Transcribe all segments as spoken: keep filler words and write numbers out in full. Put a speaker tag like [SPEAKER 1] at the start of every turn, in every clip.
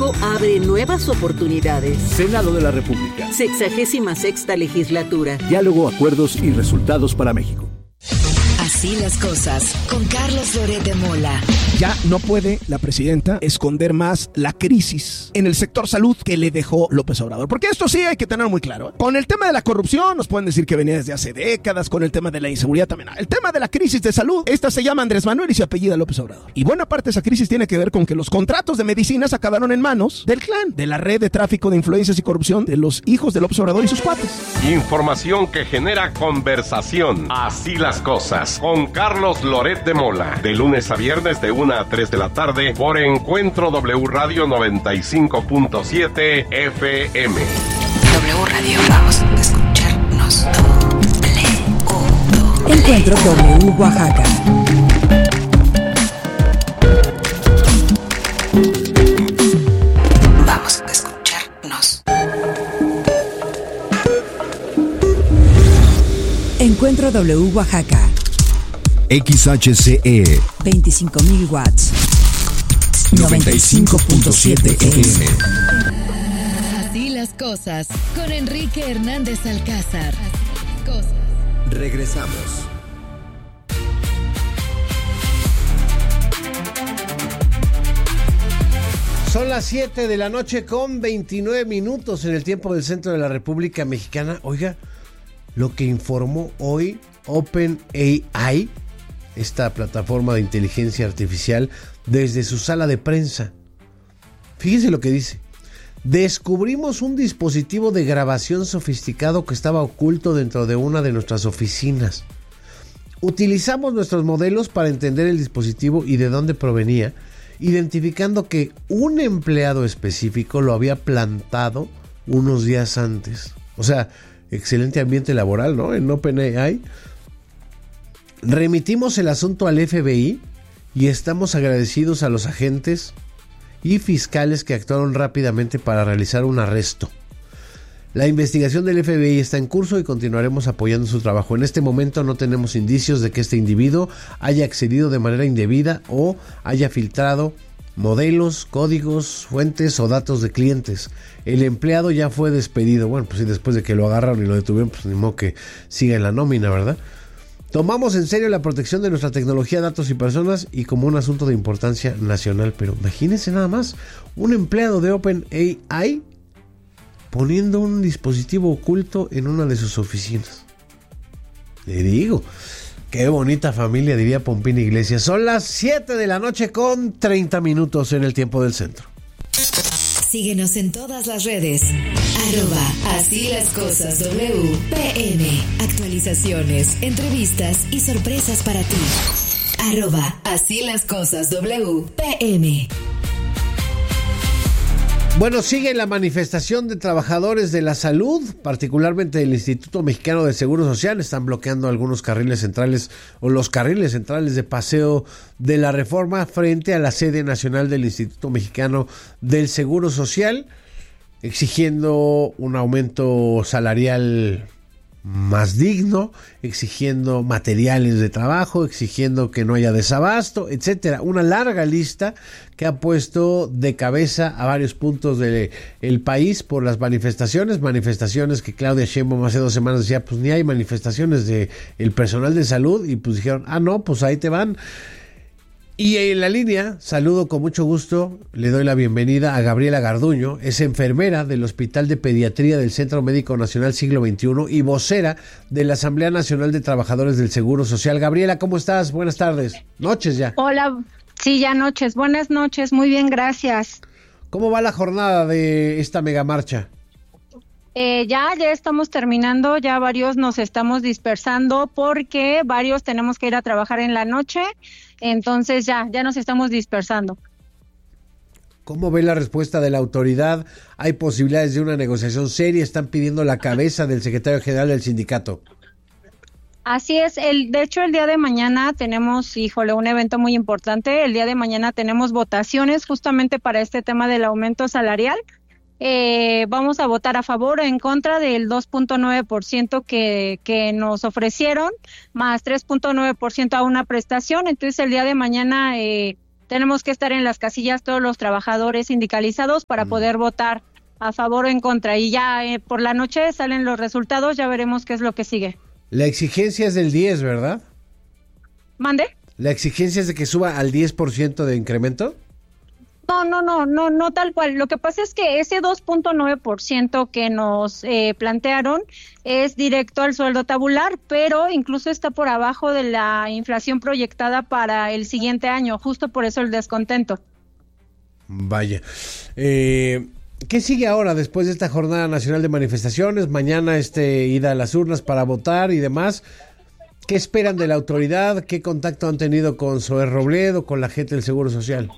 [SPEAKER 1] México abre nuevas oportunidades.
[SPEAKER 2] Senado de la República.
[SPEAKER 1] Sexagésima sexta legislatura.
[SPEAKER 2] Diálogo, acuerdos y resultados para México.
[SPEAKER 3] Así las cosas, con Carlos Loret de Mola.
[SPEAKER 4] Ya no puede la presidenta esconder más la crisis en el sector salud que le dejó López Obrador. Porque esto sí hay que tener muy claro. Con el tema de la corrupción nos pueden decir que venía desde hace décadas, con el tema de la inseguridad también. El tema de la crisis de salud, esta se llama Andrés Manuel y se apellida López Obrador. Y buena parte de esa crisis tiene que ver con que los contratos de medicinas acabaron en manos del clan, de la red de tráfico de influencias y corrupción de los hijos de López Obrador y sus cuates.
[SPEAKER 5] Información que genera conversación. Así las cosas. Con Carlos Loret de Mola. De lunes a viernes de una a tres de la tarde por Encuentro W Radio noventa y cinco punto siete F M.
[SPEAKER 3] W Radio, vamos a escucharnos.
[SPEAKER 6] Encuentro W Oaxaca.
[SPEAKER 3] Vamos a escucharnos.
[SPEAKER 6] Encuentro W Oaxaca.
[SPEAKER 7] X H C E
[SPEAKER 6] veinticinco mil watts.
[SPEAKER 7] noventa y cinco punto siete F M.
[SPEAKER 3] Así las cosas, con Enrique Hernández Alcázar.
[SPEAKER 7] Regresamos.
[SPEAKER 8] Son las siete de la noche con veintinueve minutos en el tiempo del centro de la República Mexicana. Oiga, lo que informó hoy OpenAI, esta plataforma de inteligencia artificial, desde su sala de prensa. Fíjese lo que dice. Descubrimos un dispositivo de grabación sofisticado que estaba oculto dentro de una de nuestras oficinas. Utilizamos nuestros modelos para entender el dispositivo y de dónde provenía, identificando que un empleado específico lo había plantado unos días antes. O sea, excelente ambiente laboral, ¿no? En OpenAI. Remitimos el asunto al F B I y estamos agradecidos a los agentes y fiscales que actuaron rápidamente para realizar un arresto. La investigación del F B I está en curso y continuaremos apoyando su trabajo. En este momento no tenemos indicios de que este individuo haya accedido de manera indebida o haya filtrado modelos, códigos, fuentes o datos de clientes. El empleado ya fue despedido. Bueno, pues sí, después de que lo agarraron y lo detuvieron, pues ni modo que siga en la nómina, ¿verdad? Tomamos en serio la protección de nuestra tecnología, datos y personas y como un asunto de importancia nacional. Pero imagínense nada más, un empleado de OpenAI poniendo un dispositivo oculto en una de sus oficinas. Le digo, qué bonita familia, diría Pompín Iglesias. Son las siete de la noche con treinta minutos en el tiempo del centro.
[SPEAKER 3] Síguenos en todas las redes. Arroba Así las cosas W P M. Actualizaciones, entrevistas y sorpresas para ti. Arroba Así las cosas W P M.
[SPEAKER 8] Bueno, sigue la manifestación de trabajadores de la salud, particularmente del Instituto Mexicano del Seguro Social. Están bloqueando algunos carriles centrales o los carriles centrales de Paseo de la Reforma frente a la sede nacional del Instituto Mexicano del Seguro Social, exigiendo un aumento salarial más digno, exigiendo materiales de trabajo, exigiendo que no haya desabasto, etcétera. Una larga lista que ha puesto de cabeza a varios puntos del país por las manifestaciones, manifestaciones que Claudia Sheinbaum hace dos semanas decía, pues ni hay manifestaciones de el personal de salud, y pues dijeron, ah no, pues ahí te van. Y en la línea, saludo con mucho gusto, le doy la bienvenida a Gabriela Garduño, es enfermera del Hospital de Pediatría del Centro Médico Nacional Siglo veintiuno y vocera de la Asamblea Nacional de Trabajadores del Seguro Social. Gabriela, ¿cómo estás? Buenas tardes. Noches ya.
[SPEAKER 9] Hola, sí, ya noches. Buenas noches, muy bien, gracias.
[SPEAKER 8] ¿Cómo va la jornada de esta megamarcha?
[SPEAKER 9] Eh, ya, ya estamos terminando, ya varios nos estamos dispersando porque varios tenemos que ir a trabajar en la noche, entonces ya, ya nos estamos dispersando.
[SPEAKER 8] ¿Cómo ve la respuesta de la autoridad? ¿Hay posibilidades de una negociación seria? ¿Están pidiendo la cabeza del secretario general del sindicato?
[SPEAKER 9] Así es, el, de hecho el día de mañana tenemos, híjole, un evento muy importante, el día de mañana tenemos votaciones justamente para este tema del aumento salarial. Eh, vamos a votar a favor o en contra del dos punto nueve por ciento que, que nos ofrecieron, más tres punto nueve por ciento a una prestación. Entonces el día de mañana eh, tenemos que estar en las casillas todos los trabajadores sindicalizados para mm. poder votar a favor o en contra. Y ya eh, por la noche salen los resultados, ya veremos qué es lo que sigue.
[SPEAKER 8] La exigencia es del diez, ¿verdad?
[SPEAKER 9] ¿Mande?
[SPEAKER 8] ¿La exigencia es de que suba al diez por ciento de incremento?
[SPEAKER 9] No, no, no, no, no tal cual. Lo que pasa es que ese dos punto nueve por ciento que nos eh, plantearon es directo al sueldo tabular, pero incluso está por abajo de la inflación proyectada para el siguiente año, justo por eso el descontento.
[SPEAKER 8] Vaya. Eh, ¿Qué sigue ahora después de esta jornada nacional de manifestaciones? Mañana este ida a las urnas para votar y demás. ¿Qué esperan de la autoridad? ¿Qué contacto han tenido con Zoé Robledo, con la gente del Seguro Social?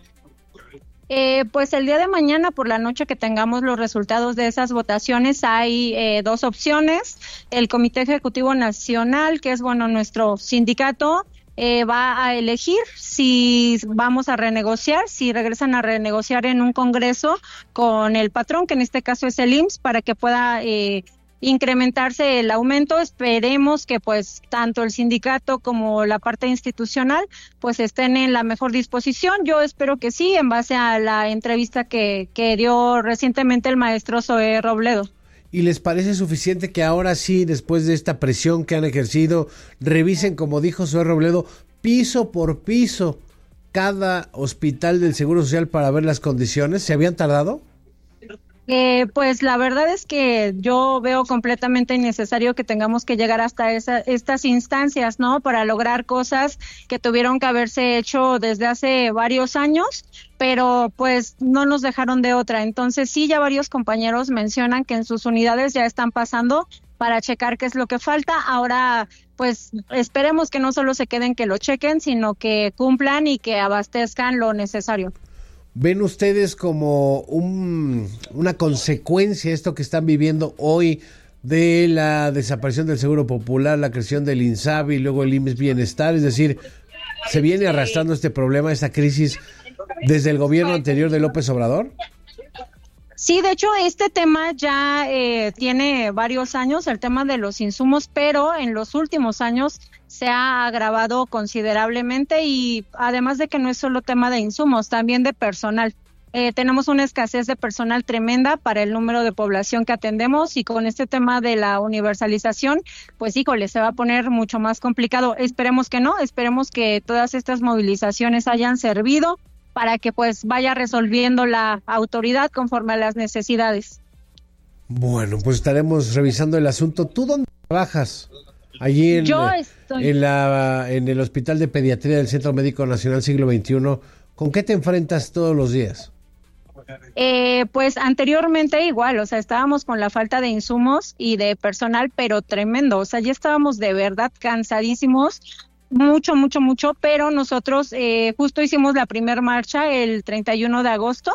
[SPEAKER 9] Eh, pues el día de mañana por la noche que tengamos los resultados de esas votaciones hay eh, dos opciones. El Comité Ejecutivo Nacional, que es bueno nuestro sindicato, eh, va a elegir si vamos a renegociar, si regresan a renegociar en un congreso con el patrón, que en este caso es el I M S S, para que pueda eh, incrementarse el aumento. Esperemos que pues tanto el sindicato como la parte institucional pues estén en la mejor disposición. Yo espero que sí, en base a la entrevista que, que dio recientemente el maestro Zoé Robledo.
[SPEAKER 8] ¿Y les parece suficiente que ahora sí, después de esta presión que han ejercido, revisen, como dijo Zoé Robledo, piso por piso cada hospital del Seguro Social para ver las condiciones? ¿Se habían tardado?
[SPEAKER 9] Eh, pues la verdad es que yo veo completamente innecesario que tengamos que llegar hasta esa, estas instancias, ¿no? Para lograr cosas que tuvieron que haberse hecho desde hace varios años, pero pues no nos dejaron de otra. Entonces sí, ya varios compañeros mencionan que en sus unidades ya están pasando para checar qué es lo que falta. Ahora, pues esperemos que no solo se queden que lo chequen, sino que cumplan y que abastezcan lo necesario.
[SPEAKER 8] ¿Ven ustedes como un, una consecuencia esto que están viviendo hoy de la desaparición del Seguro Popular, la creación del INSABI y luego el I M S S Bienestar? Es decir, ¿se viene arrastrando este problema, esta crisis desde el gobierno anterior de López Obrador?
[SPEAKER 9] Sí, de hecho, este tema ya eh, tiene varios años, el tema de los insumos, pero en los últimos años se ha agravado considerablemente y además de que no es solo tema de insumos, también de personal. Eh, tenemos una escasez de personal tremenda para el número de población que atendemos y con este tema de la universalización, pues híjole, se va a poner mucho más complicado. Esperemos que no, esperemos que todas estas movilizaciones hayan servido para que pues vaya resolviendo la autoridad conforme a las necesidades.
[SPEAKER 8] Bueno, pues estaremos revisando el asunto. ¿Tú dónde trabajas? Allí en,
[SPEAKER 9] Yo estoy...
[SPEAKER 8] en, la, en el Hospital de Pediatría del Centro Médico Nacional Siglo veintiuno. ¿Con qué te enfrentas todos los días?
[SPEAKER 9] Eh, pues anteriormente igual, o sea, estábamos con la falta de insumos y de personal, pero tremendo. O sea, ya estábamos de verdad cansadísimos. Mucho, mucho, mucho, pero nosotros eh, justo hicimos la primer marcha el treinta y uno de agosto,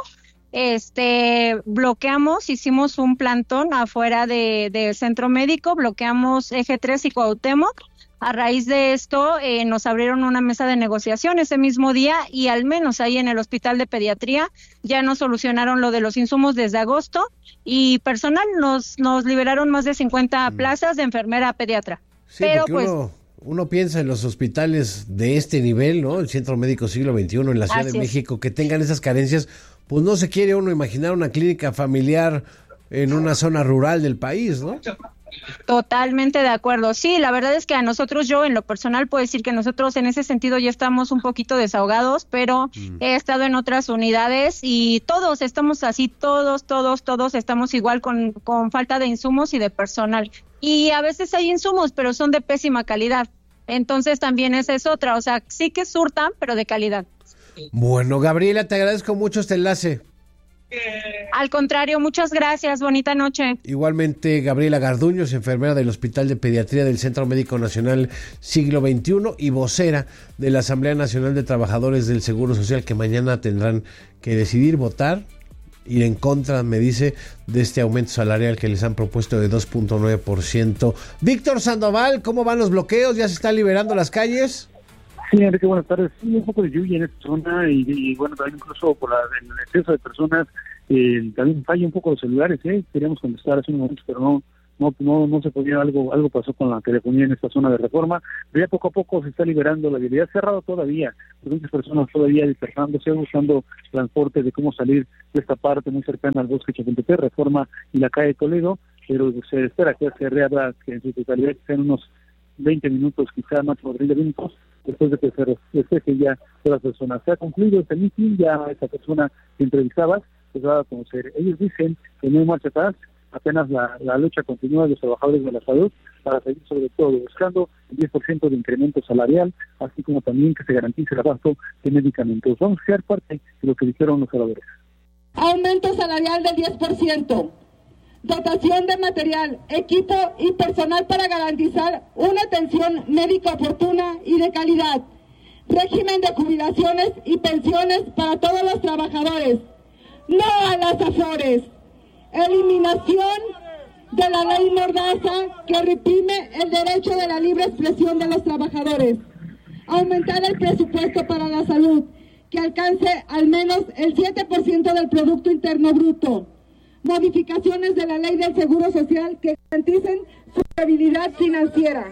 [SPEAKER 9] este, bloqueamos, hicimos un plantón afuera de, del centro médico, bloqueamos Eje tres y Cuauhtémoc. A raíz de esto eh, nos abrieron una mesa de negociación ese mismo día y al menos ahí en el Hospital de Pediatría ya nos solucionaron lo de los insumos desde agosto y personal nos, nos liberaron más de cincuenta mm. plazas de enfermera pediatra.
[SPEAKER 8] Sí,
[SPEAKER 9] pero
[SPEAKER 8] pues... Uno... Uno piensa en los hospitales de este nivel, ¿no? El Centro Médico Siglo veintiuno en la Ciudad Así de México, es. Que tengan esas carencias, pues no se quiere uno imaginar una clínica familiar en una zona rural del país, ¿no?
[SPEAKER 9] Totalmente de acuerdo. Sí, la verdad es que a nosotros, yo en lo personal puedo decir que nosotros en ese sentido ya estamos un poquito desahogados, pero mm. he estado en otras unidades y todos estamos así, todos, todos, todos estamos igual con, con falta de insumos y de personal. Y a veces hay insumos, pero son de pésima calidad. Entonces también esa es otra, o sea, sí que surtan, pero de calidad.
[SPEAKER 8] Bueno, Gabriela, te agradezco mucho este enlace.
[SPEAKER 9] Al contrario, muchas gracias, bonita noche.
[SPEAKER 8] Igualmente, Gabriela Garduños, enfermera del Hospital de Pediatría del Centro Médico Nacional Siglo veintiuno y vocera de la Asamblea Nacional de Trabajadores del Seguro Social, que mañana tendrán que decidir votar, ir en contra, me dice, de este aumento salarial que les han propuesto de dos punto nueve por ciento. Víctor Sandoval, ¿cómo van los bloqueos? ¿Ya se están liberando las calles?
[SPEAKER 10] Sí, Enrique, buenas tardes. Sí, un poco de lluvia en esta zona y, y bueno, también incluso por la, el exceso de personas, eh, también falla un poco los celulares, ¿eh? Queríamos contestar hace un momento, pero no, no no no se podía, algo algo pasó con la telefonía en esta zona de Reforma, pero ya poco a poco se está liberando la vialidad, cerrado todavía, muchas personas todavía dispersándose, buscando transporte de cómo salir de esta parte muy cercana al bosque Chapultepec, Reforma y la calle Toledo, pero se espera que se reabra, que en su totalidad sean unos veinte minutos, quizá máximo treinta minutos, después de que se despeje ya todas las personas. Se ha concluido este mitin, ya esa persona que entrevistabas se va a conocer. Ellos dicen que no hay marcha atrás, apenas la, la lucha continua de los trabajadores de la salud para seguir sobre todo buscando el diez por ciento de incremento salarial, así como también que se garantice el abasto de medicamentos. Vamos a ser parte de lo que dijeron los oradores.
[SPEAKER 11] Aumento salarial del diez por ciento. Dotación de material, equipo y personal para garantizar una atención médica oportuna y de calidad. Régimen de jubilaciones y pensiones para todos los trabajadores. No a las afores. Eliminación de la ley Mordaza que reprime el derecho de la libre expresión de los trabajadores. Aumentar el presupuesto para la salud, que alcance al menos el siete por ciento del Producto Interno Bruto. Modificaciones de la ley del Seguro Social que garanticen su estabilidad financiera.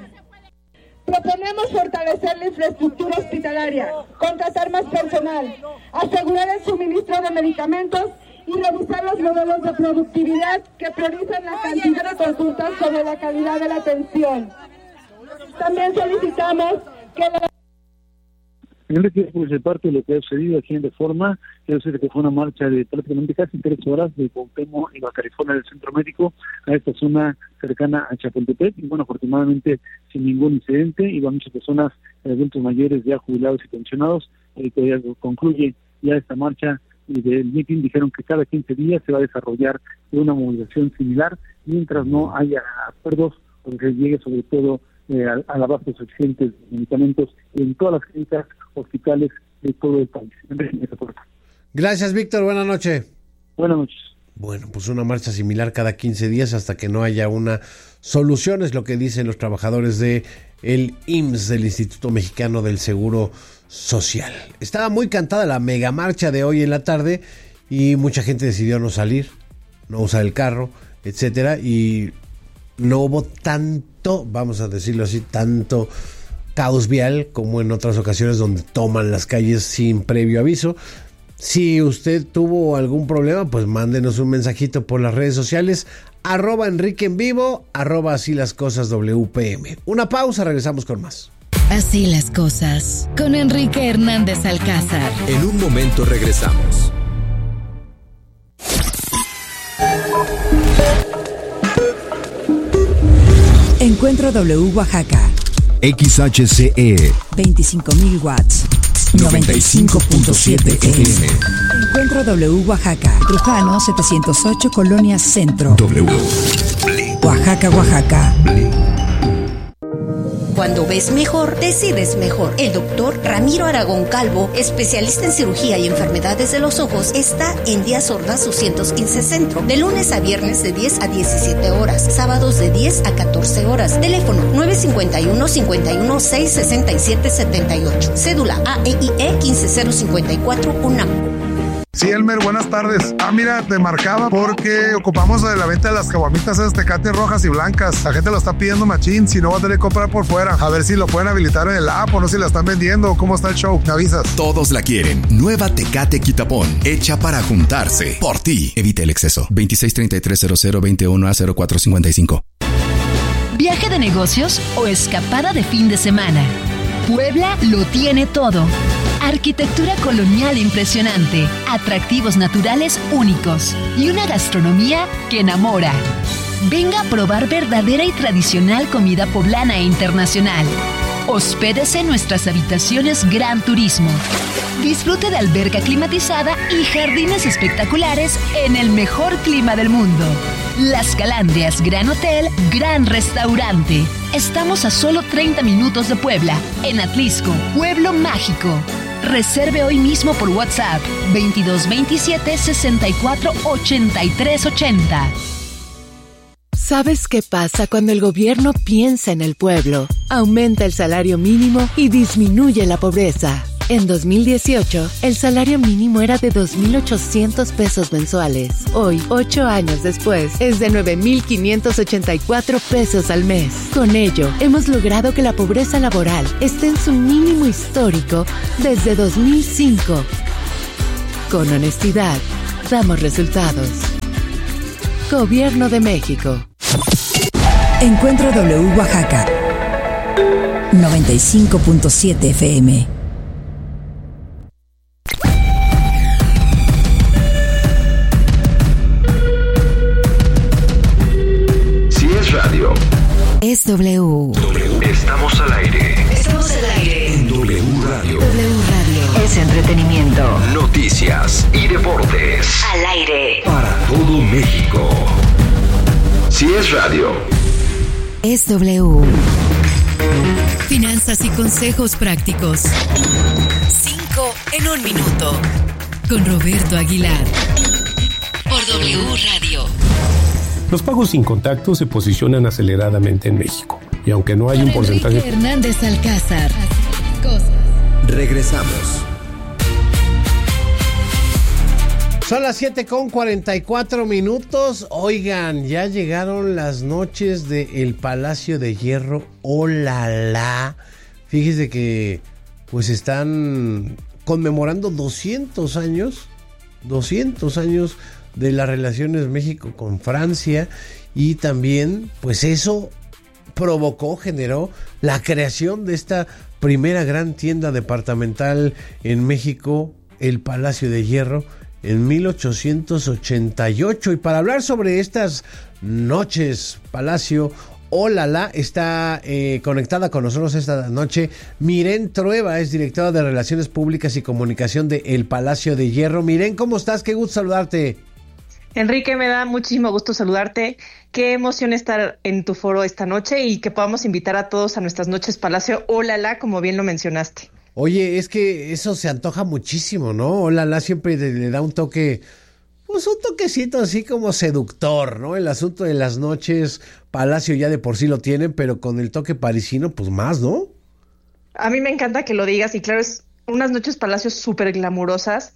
[SPEAKER 11] Proponemos fortalecer la infraestructura hospitalaria, contratar más personal, asegurar el suministro de medicamentos y revisar los modelos de productividad que priorizan la cantidad de consultas sobre la calidad de la atención. También solicitamos que la
[SPEAKER 10] Enrique, pues de parte de lo que ha sucedido aquí en Reforma, quiero decir que fue una marcha de prácticamente casi tres horas de Cuauhtémoc y Baja California del Centro Médico a esta zona cercana a Chapultepec, y bueno, afortunadamente sin ningún incidente, iban muchas personas, adultos mayores ya jubilados y pensionados, eh, que ya concluye ya esta marcha y del mitin. Dijeron que cada quince días se va a desarrollar una movilización similar, mientras no haya acuerdos, porque llegue sobre todo eh, al, al abasto suficiente de medicamentos en todas las clínicas, hospitales de todo el país.
[SPEAKER 8] Gracias, Víctor. Buenas noches.
[SPEAKER 10] Buenas noches.
[SPEAKER 8] Bueno, pues una marcha similar cada quince días hasta que no haya una solución, es lo que dicen los trabajadores de el I M S S, del Instituto Mexicano del Seguro Social. Estaba muy cantada la mega marcha de hoy en la tarde y mucha gente decidió no salir, no usar el carro, etcétera, y no hubo tanto, vamos a decirlo así, tanto caos vial como en otras ocasiones donde toman las calles sin previo aviso. Si usted tuvo algún problema, pues mándenos un mensajito por las redes sociales, arroba Enrique en vivo, arroba así las cosas W P M. Una pausa, regresamos con más.
[SPEAKER 3] Así las cosas, con Enrique Hernández Alcázar.
[SPEAKER 7] En un momento regresamos.
[SPEAKER 6] Encuentro W Oaxaca.
[SPEAKER 7] X H C E
[SPEAKER 6] veinticinco mil watts.
[SPEAKER 7] noventa y cinco punto siete F M.
[SPEAKER 6] Encuentro W Oaxaca. Trujano setecientos ocho, Colonia Centro.
[SPEAKER 7] W.
[SPEAKER 6] Oaxaca, Oaxaca.
[SPEAKER 12] Cuando ves mejor, decides mejor. El doctor Ramiro Aragón Calvo, especialista en cirugía y enfermedades de los ojos, está en Díaz Ordaz doscientos quince Centro, de lunes a viernes de diez a diecisiete horas, sábados de diez a catorce horas. Teléfono nueve cinco uno, cinco uno seis, seis siete siete ocho. Cédula A E I E quince cero cincuenta y cuatro, UNAM.
[SPEAKER 13] Sí, Elmer, buenas tardes. Ah, mira, te marcaba porque ocupamos de la venta de las caguamitas esas Tecate rojas y blancas. La gente lo está pidiendo machín, si no va a tener que comprar por fuera. A ver si lo pueden habilitar en el app o no, si la están vendiendo. ¿Cómo está el show? Me avisas.
[SPEAKER 7] Todos la quieren. Nueva Tecate Quitapón, hecha para juntarse. Por ti. Evita el exceso. veintiséis treinta y tres cero cero veintiuno a cero cuatro cincuenta y cinco.
[SPEAKER 14] ¿Viaje de negocios o escapada de fin de semana? Puebla lo tiene todo. Arquitectura colonial impresionante, atractivos naturales únicos y una gastronomía que enamora. Venga a probar verdadera y tradicional comida poblana e internacional. Hospédese en nuestras habitaciones Gran Turismo. Disfrute de alberca climatizada y jardines espectaculares en el mejor clima del mundo. Las Calandrias Gran Hotel, Gran Restaurante. Estamos a solo treinta minutos de Puebla, en Atlisco, Pueblo Mágico. Reserve hoy mismo por WhatsApp veintidós veintisiete sesenta y cuatro ochenta y tres ochenta.
[SPEAKER 15] ¿Sabes qué pasa cuando el gobierno piensa en el pueblo? Aumenta el salario mínimo y disminuye la pobreza. En dos mil dieciocho, el salario mínimo era de dos mil ochocientos pesos mensuales. Hoy, ocho años después, es de nueve mil quinientos ochenta y cuatro pesos al mes. Con ello, hemos logrado que la pobreza laboral esté en su mínimo histórico desde dos mil cinco. Con honestidad, damos resultados. Gobierno de México.
[SPEAKER 6] Encuentro W Oaxaca noventa y cinco punto siete F M.
[SPEAKER 16] Si es radio,
[SPEAKER 3] es W.
[SPEAKER 16] W. Estamos al aire.
[SPEAKER 3] Estamos al aire.
[SPEAKER 16] En W Radio.
[SPEAKER 3] W Radio.
[SPEAKER 14] Es entretenimiento.
[SPEAKER 16] Noticias y deportes.
[SPEAKER 3] Al aire.
[SPEAKER 16] Para todo México. Si es radio,
[SPEAKER 3] es W.
[SPEAKER 17] Finanzas y consejos prácticos. Cinco en un minuto. Con Roberto Aguilar. Por W Radio.
[SPEAKER 18] Los pagos sin contacto se posicionan aceleradamente en México. Y aunque no hay un porcentaje...
[SPEAKER 17] Enrique Hernández Alcázar.
[SPEAKER 16] Regresamos.
[SPEAKER 8] Son las siete con cuarenta y cuatro minutos. Oigan, ya llegaron las noches del Palacio de Hierro. ¡Hola, la! Fíjese que pues están conmemorando doscientos años, doscientos años de las relaciones México con Francia, y también pues eso provocó, generó la creación de esta primera gran tienda departamental en México, el Palacio de Hierro, en mil ochocientos ochenta y ocho. Y para hablar sobre estas noches Palacio, hola, la, está eh, conectada con nosotros esta noche Miren Trueba, es directora de Relaciones Públicas y Comunicación de El Palacio de Hierro. Miren, ¿cómo estás? Qué gusto saludarte.
[SPEAKER 19] Enrique, me da muchísimo gusto saludarte. Qué emoción estar en tu foro esta noche y que podamos invitar a todos a nuestras noches Palacio, hola, la, como bien lo mencionaste.
[SPEAKER 8] Oye, es que eso se antoja muchísimo, ¿no? Hola, la siempre le, le da un toque, pues un toquecito así como seductor, ¿no? El asunto de las noches Palacio ya de por sí lo tienen, pero con el toque parisino, pues más, ¿no?
[SPEAKER 19] A mí me encanta que lo digas, y claro, es unas noches Palacio súper glamurosas.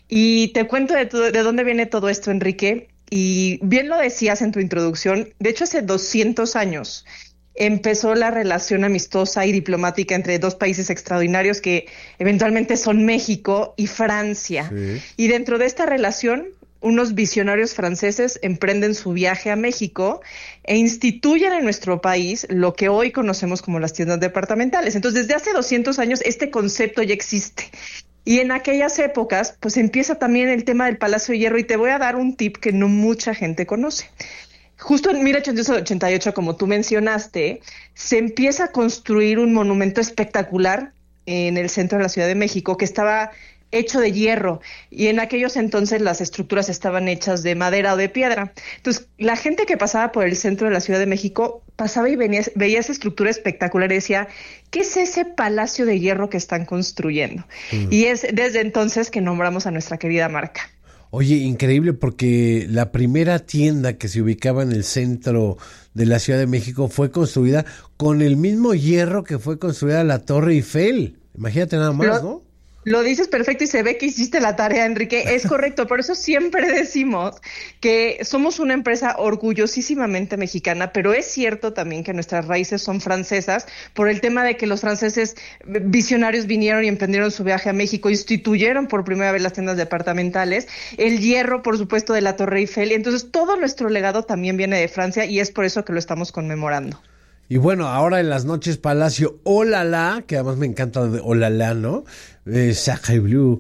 [SPEAKER 19] Y te cuento de, todo, de dónde viene todo esto, Enrique. Y bien lo decías en tu introducción, de hecho hace doscientos años empezó la relación amistosa y diplomática entre dos países extraordinarios que eventualmente son México y Francia. Sí. Y dentro de esta relación, unos visionarios franceses emprenden su viaje a México e instituyen en nuestro país lo que hoy conocemos como las tiendas departamentales. Entonces, desde hace doscientos años este concepto ya existe. Y en aquellas épocas, pues empieza también el tema del Palacio de Hierro, y te voy a dar un tip que no mucha gente conoce. Justo en mil ochocientos ochenta y ocho, como tú mencionaste, se empieza a construir un monumento espectacular en el centro de la Ciudad de México que estaba hecho de hierro, y en aquellos entonces las estructuras estaban hechas de madera o de piedra. Entonces, la gente que pasaba por el centro de la Ciudad de México pasaba y venía, veía esa estructura espectacular y decía, ¿qué es ese Palacio de Hierro que están construyendo? Mm. Y es desde entonces que nombramos a nuestra querida marca.
[SPEAKER 8] Oye, increíble, porque la primera tienda que se ubicaba en el centro de la Ciudad de México fue construida con el mismo hierro que fue construida la Torre Eiffel. Imagínate nada más,
[SPEAKER 19] Lo...
[SPEAKER 8] ¿no?
[SPEAKER 19] Lo dices perfecto y se ve que hiciste la tarea, Enrique. Es correcto, por eso siempre decimos que somos una empresa orgullosísimamente mexicana, pero es cierto también que nuestras raíces son francesas por el tema de que los franceses visionarios vinieron y emprendieron su viaje a México, instituyeron por primera vez las tiendas departamentales, el hierro, por supuesto, de la Torre Eiffel, y entonces todo nuestro legado también viene de Francia, y es por eso que lo estamos conmemorando.
[SPEAKER 8] Y bueno, ahora en las noches Palacio, olala, que además me encanta de olala, ¿no? Eh, Sacré Bleu.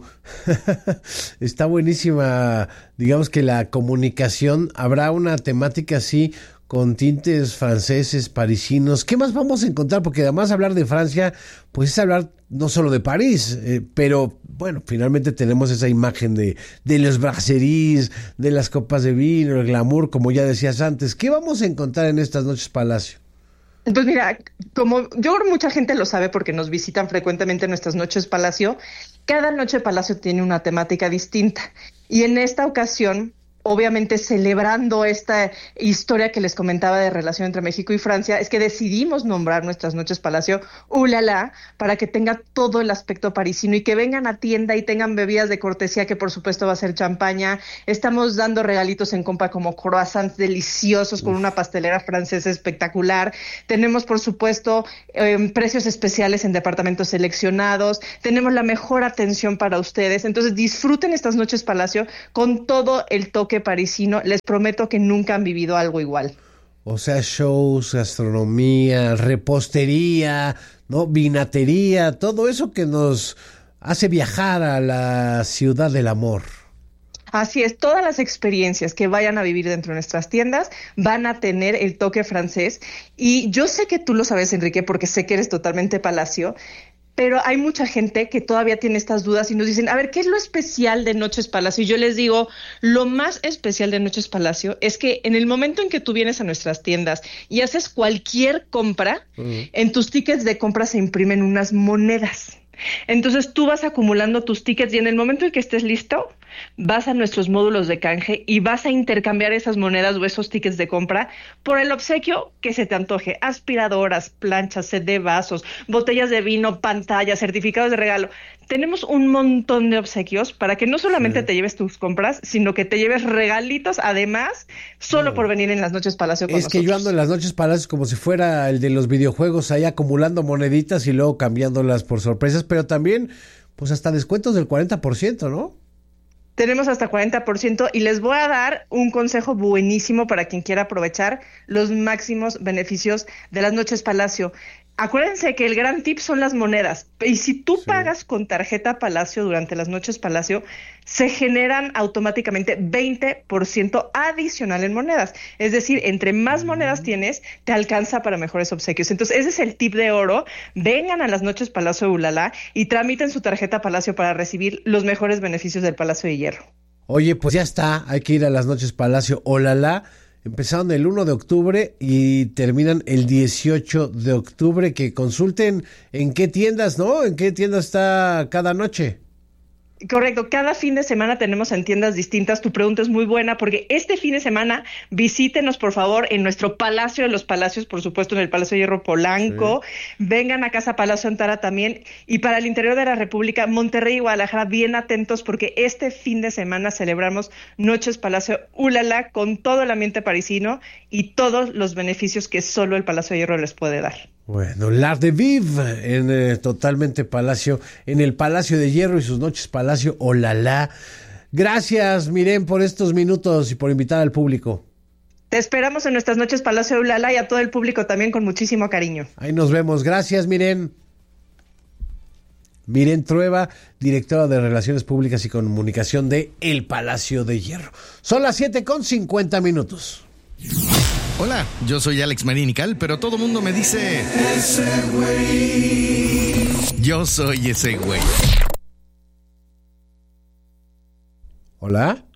[SPEAKER 8] Está buenísima, digamos que la comunicación, habrá una temática así con tintes franceses, parisinos. ¿Qué más vamos a encontrar? Porque además hablar de Francia, pues es hablar no solo de París, eh, pero bueno, finalmente tenemos esa imagen de, de los brasseries, de las copas de vino, el glamour, como ya decías antes. ¿Qué vamos a encontrar en estas noches Palacio?
[SPEAKER 19] Pues mira, como yo creo mucha gente lo sabe porque nos visitan frecuentemente en nuestras noches Palacio, cada noche Palacio tiene una temática distinta. Y en esta ocasión obviamente celebrando esta historia que les comentaba de relación entre México y Francia, es que decidimos nombrar nuestras noches Palacio Ulala para que tenga todo el aspecto parisino y que vengan a tienda y tengan bebidas de cortesía, que por supuesto va a ser champaña. Estamos dando regalitos en compa como croissants deliciosos con una pastelera francesa espectacular. Tenemos por supuesto eh, precios especiales en departamentos seleccionados. Tenemos la mejor atención para ustedes. Entonces disfruten estas noches Palacio con todo el toque parisino. Les prometo que nunca han vivido algo igual.
[SPEAKER 8] O sea, shows, gastronomía, repostería, ¿no? Vinatería, todo eso que nos hace viajar a la ciudad del amor.
[SPEAKER 19] Así es, todas las experiencias que vayan a vivir dentro de nuestras tiendas van a tener el toque francés. Y yo sé que tú lo sabes, Enrique, porque sé que eres totalmente Palacio, pero hay mucha gente que todavía tiene estas dudas y nos dicen, a ver, ¿qué es lo especial de Noches Palacio? Y yo les digo, lo más especial de Noches Palacio es que en el momento en que tú vienes a nuestras tiendas y haces cualquier compra, uh-huh. en tus tickets de compra se imprimen unas monedas. Entonces tú vas acumulando tus tickets y en el momento en que estés listo, vas a nuestros módulos de canje y vas a intercambiar esas monedas o esos tickets de compra por el obsequio que se te antoje. Aspiradoras, planchas, set de vasos, botellas de vino, pantallas, certificados de regalo. Tenemos un montón de obsequios para que no solamente sí. te lleves tus compras, sino que te lleves regalitos además, solo no. por venir en las Noches Palacio con
[SPEAKER 8] Es
[SPEAKER 19] nosotros.
[SPEAKER 8] que yo ando en las Noches Palacio como si fuera el de los videojuegos, ahí acumulando moneditas y luego cambiándolas por sorpresas, pero también pues hasta descuentos del cuarenta por ciento, ¿no?
[SPEAKER 19] Tenemos hasta cuarenta por ciento y les voy a dar un consejo buenísimo para quien quiera aprovechar los máximos beneficios de las Noches Palacio. Acuérdense que el gran tip son las monedas. Y si tú sí. pagas con tarjeta Palacio durante las Noches Palacio, se generan automáticamente veinte por ciento adicional en monedas. Es decir, entre más monedas tienes, te alcanza para mejores obsequios. Entonces, ese es el tip de oro. Vengan a las Noches Palacio Ulala y tramiten su tarjeta Palacio para recibir los mejores beneficios del Palacio de Hierro.
[SPEAKER 8] Oye, pues ya está. Hay que ir a las Noches Palacio Ulala. Empezaron el uno de octubre y terminan el dieciocho de octubre. Que consulten en qué tiendas, ¿no? En qué tiendas está cada noche.
[SPEAKER 19] Correcto, cada fin de semana tenemos en tiendas distintas. Tu pregunta es muy buena porque este fin de semana visítenos por favor en nuestro Palacio de los Palacios, por supuesto en el Palacio de Hierro Polanco, sí. vengan a Casa Palacio Antara también y para el interior de la República, Monterrey y Guadalajara, bien atentos porque este fin de semana celebramos Noches Palacio Ulala con todo el ambiente parisino y todos los beneficios que solo el Palacio de Hierro les puede dar.
[SPEAKER 8] Bueno, L'Art de Vivre en eh, totalmente Palacio, en el Palacio de Hierro y sus Noches Palacio Ulala. Gracias, Miren, por estos minutos y por invitar al público.
[SPEAKER 19] Te esperamos en nuestras Noches Palacio Ulala y a todo el público también con muchísimo cariño.
[SPEAKER 8] Ahí nos vemos. Gracias, Miren. Miren Trueba, directora de Relaciones Públicas y Comunicación de El Palacio de Hierro. Son las siete con cincuenta minutos.
[SPEAKER 20] Hola, yo soy Alex Marinical, pero todo mundo me dice...
[SPEAKER 21] Ese güey.
[SPEAKER 20] Yo soy ese güey.
[SPEAKER 8] Hola.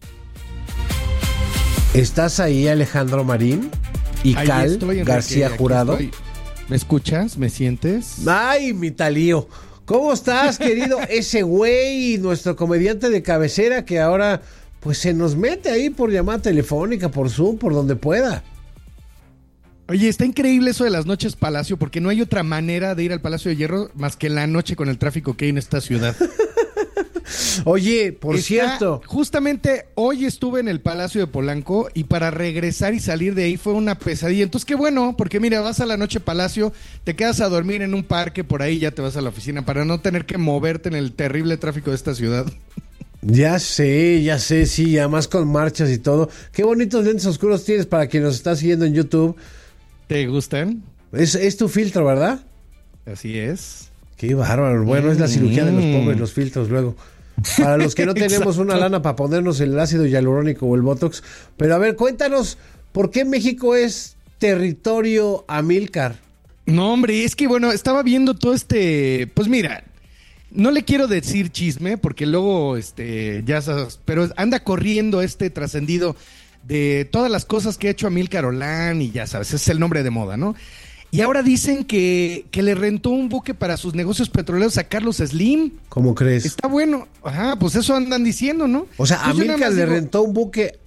[SPEAKER 8] ¿Estás ahí, Alejandro Marín? ¿Y ahí Cal estoy, García Jurado? Estoy.
[SPEAKER 22] ¿Me escuchas? ¿Me sientes?
[SPEAKER 8] Ay, mi talío. ¿Cómo estás, querido? Ese güey, nuestro comediante de cabecera que ahora... pues se nos mete ahí por llamada telefónica, por Zoom, por donde pueda.
[SPEAKER 22] Oye, está increíble eso de las Noches Palacio, porque no hay otra manera de ir al Palacio de Hierro más que la noche con el tráfico que hay en esta ciudad.
[SPEAKER 8] Oye, por está, cierto.
[SPEAKER 22] Justamente hoy estuve en el Palacio de Polanco y para regresar y salir de ahí fue una pesadilla. Entonces, qué bueno, porque mira, vas a la Noche Palacio, te quedas a dormir en un parque, por ahí ya te vas a la oficina para no tener que moverte en el terrible tráfico de esta ciudad.
[SPEAKER 8] Ya sé, ya sé, sí, además con marchas y todo. Qué bonitos lentes oscuros tienes para quien nos está siguiendo en YouTube.
[SPEAKER 22] ¿Te gustan?
[SPEAKER 8] Es, es tu filtro, ¿verdad?
[SPEAKER 22] Así es.
[SPEAKER 8] Qué bárbaro. Bueno, mm. es la cirugía de los pobres, los filtros luego. Para los que no tenemos una lana para ponernos el ácido hialurónico o el Botox. Pero a ver, cuéntanos, ¿por qué México es territorio Amílcar?
[SPEAKER 22] No, hombre, es que bueno, estaba viendo todo este... Pues mira... No le quiero decir chisme porque luego, este, ya sabes, pero anda corriendo este trascendido de todas las cosas que ha hecho Amílcar Olán y ya sabes, es el nombre de moda, ¿no? Y ahora dicen que, que le rentó un buque para sus negocios petroleros a Carlos Slim.
[SPEAKER 8] ¿Cómo crees?
[SPEAKER 22] Está bueno. Ajá, pues eso andan diciendo, ¿no?
[SPEAKER 8] O sea, Amílcar le digo... rentó un buque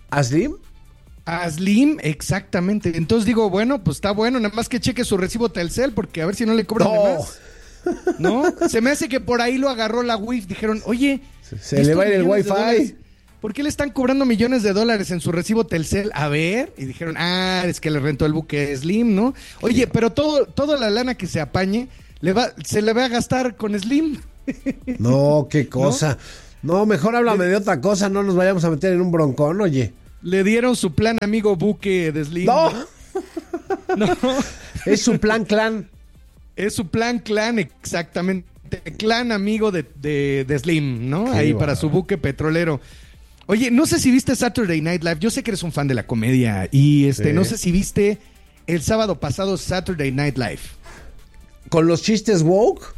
[SPEAKER 8] ¿A Slim?
[SPEAKER 22] A Slim, exactamente. Entonces digo, bueno, pues está bueno, nada más que cheque su recibo Telcel, porque a ver si no le cobran
[SPEAKER 8] No.
[SPEAKER 22] de más. ¿No? Se me hace que por ahí lo agarró la W I F. Dijeron, oye,
[SPEAKER 8] Se le va a ir el
[SPEAKER 22] millones de
[SPEAKER 8] Wi-Fi.
[SPEAKER 22] dólares, ¿por qué le están cobrando millones de dólares en su recibo Telcel? A ver, y dijeron, ah, es que le rentó el buque Slim, ¿no? Oye, pero todo, toda la lana que se apañe, le va, se le va a gastar con Slim.
[SPEAKER 8] No, qué cosa. No, mejor háblame de otra cosa, no nos vayamos a meter en un broncón, oye.
[SPEAKER 22] Le dieron su plan amigo buque de Slim.
[SPEAKER 8] No.
[SPEAKER 22] No.
[SPEAKER 8] Es su plan clan.
[SPEAKER 22] Es su plan clan, exactamente. Clan amigo de, de, de Slim, ¿no?
[SPEAKER 8] Qué
[SPEAKER 22] Ahí
[SPEAKER 8] bueno.
[SPEAKER 22] para su buque petrolero. Oye, no sé si viste Saturday Night Live. Yo sé que eres un fan de la comedia. Y este,
[SPEAKER 8] Sí.
[SPEAKER 22] no sé si viste el sábado pasado Saturday Night Live.
[SPEAKER 8] ¿Con los chistes woke?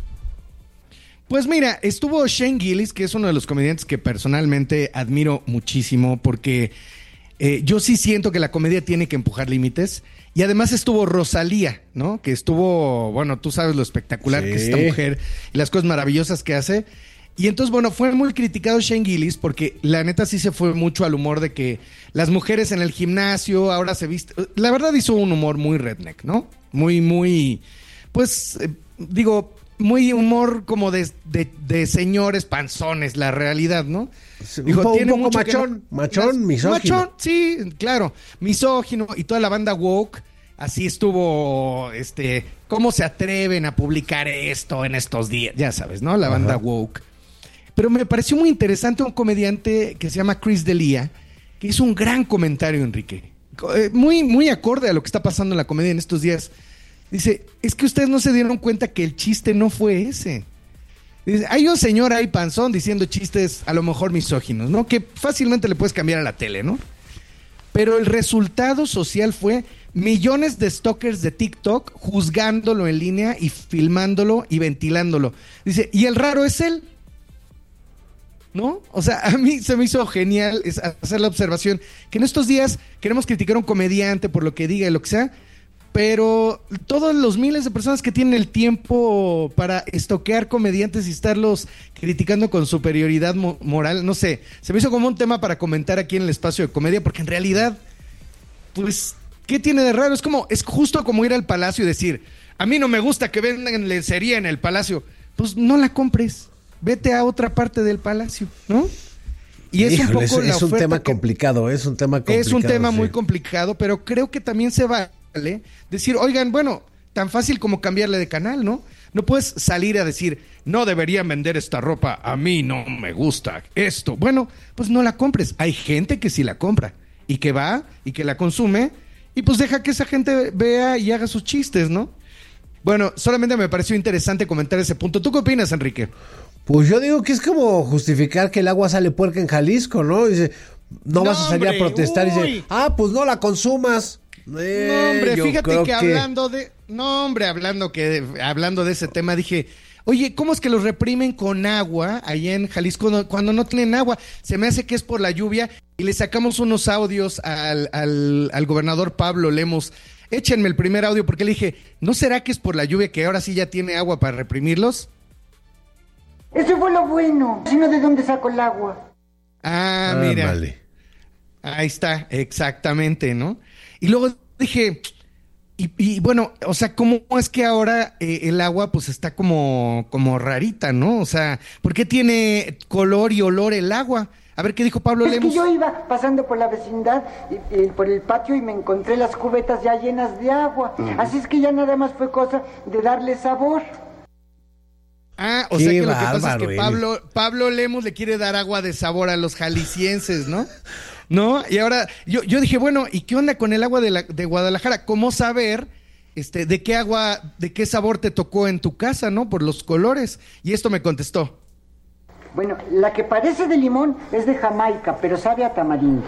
[SPEAKER 22] Pues mira, estuvo Shane Gillis, que es uno de los comediantes que personalmente admiro muchísimo, porque eh, yo sí siento que la comedia tiene que empujar límites. Y además estuvo Rosalía, ¿no? Que estuvo, bueno, tú sabes lo espectacular
[SPEAKER 8] Sí.
[SPEAKER 22] que es esta mujer y las cosas maravillosas que hace. Y entonces, bueno, fue muy criticado Shane Gillis porque la neta sí se fue mucho al humor de que las mujeres en el gimnasio ahora se viste... La verdad hizo un humor muy redneck, ¿no? Muy, muy... Pues, eh, digo, muy humor como de, de, de señores panzones, la realidad, ¿no?
[SPEAKER 8] Un po- un poco machón, machón,
[SPEAKER 22] las-
[SPEAKER 8] misógino.
[SPEAKER 22] Machón, sí, claro, misógino y toda la banda woke. Así estuvo, este, ¿cómo se atreven a publicar esto en estos días? Ya sabes, ¿no? La banda
[SPEAKER 8] Ajá.
[SPEAKER 22] woke. Pero me pareció muy interesante un comediante que se llama Chris D'Elia, que hizo un gran comentario, Enrique. Eh, Muy, muy acorde a lo que está pasando en la comedia en estos días. Dice, es que ustedes no se dieron cuenta que el chiste no fue ese. Dice, hay un señor ahí panzón diciendo chistes a lo mejor misóginos, ¿no? Que fácilmente le puedes cambiar a la tele, ¿no? Pero el resultado social fue millones de stalkers de TikTok juzgándolo en línea y filmándolo y ventilándolo. Dice, y el raro es él, ¿no? O sea, a mí se me hizo genial es hacer la observación que en estos días queremos criticar a un comediante por lo que diga y lo que sea, pero todos los miles de personas que tienen el tiempo para estoquear comediantes y estarlos criticando con superioridad mo- moral, no sé, se me hizo como un tema para comentar aquí en el espacio de comedia, porque en realidad, pues, ¿qué tiene de raro? Es como, es justo como ir al palacio y decir, a mí no me gusta que vendan lencería en el palacio. Pues no la compres, vete a otra parte del palacio, ¿no? Y es
[SPEAKER 8] Híjole,
[SPEAKER 22] un poco
[SPEAKER 8] es,
[SPEAKER 22] la
[SPEAKER 8] es un
[SPEAKER 22] oferta
[SPEAKER 8] tema
[SPEAKER 22] que-
[SPEAKER 8] complicado, es un tema complicado.
[SPEAKER 22] es un tema
[SPEAKER 8] sí.
[SPEAKER 22] muy complicado, pero creo que también se vale decir, oigan, bueno, tan fácil como cambiarle de canal, ¿no? No puedes salir a decir, no deberían vender esta ropa, a mí no me gusta esto. Bueno, pues no la compres. Hay gente que sí la compra y que va y que la consume y pues deja que esa gente vea y haga sus chistes, ¿no? Bueno, solamente me pareció interesante comentar ese punto. ¿Tú qué opinas, Enrique?
[SPEAKER 8] Pues yo digo que es como justificar que el agua sale puerca en Jalisco, ¿no? Dice, no,
[SPEAKER 22] No,
[SPEAKER 8] vas a salir
[SPEAKER 22] hombre,
[SPEAKER 8] a protestar y
[SPEAKER 22] uy.
[SPEAKER 8] dice, ah, pues no la consumas. Eh,
[SPEAKER 22] No, hombre,
[SPEAKER 8] yo
[SPEAKER 22] fíjate
[SPEAKER 8] creo
[SPEAKER 22] que, hablando de, no, hombre, hablando que, hablando de ese tema, dije, oye, ¿cómo es que los reprimen con agua allá en Jalisco no- cuando no tienen agua? Se me hace que es por la lluvia y le sacamos unos audios al, al, al gobernador Pablo Lemos. Échenme el primer audio porque le dije, ¿no será que es por la lluvia que ahora sí ya tiene agua para reprimirlos?
[SPEAKER 1] Eso fue lo bueno, sino de dónde saco el agua.
[SPEAKER 22] Ah, mira.
[SPEAKER 8] Ándale.
[SPEAKER 22] Ahí está, exactamente, ¿no? Y luego dije, y, y bueno, o sea, ¿cómo es que ahora eh, el agua pues está como, como rarita, ¿no? O sea, ¿por qué tiene color y olor el agua? A ver, ¿qué dijo Pablo
[SPEAKER 1] Es
[SPEAKER 22] Lemos?
[SPEAKER 1] que yo iba pasando por la vecindad, y- y por el patio, y me encontré las cubetas ya llenas de agua. Así es que ya nada más fue cosa de darle sabor.
[SPEAKER 22] Ah, o
[SPEAKER 8] Qué
[SPEAKER 22] sea que lo que pasa es
[SPEAKER 8] bárbaro
[SPEAKER 22] que
[SPEAKER 8] eres.
[SPEAKER 22] Pablo, Pablo Lemos le quiere dar agua de sabor a los jaliscienses, ¿no? ¿No? Y ahora, yo, yo dije, bueno, ¿y qué onda con el agua de, la, de Guadalajara? ¿Cómo saber este, de qué agua, de qué sabor te tocó en tu casa, ¿no? Por los colores. Y esto me contestó.
[SPEAKER 1] Bueno, la que parece de limón es de Jamaica, pero sabe a tamarindo.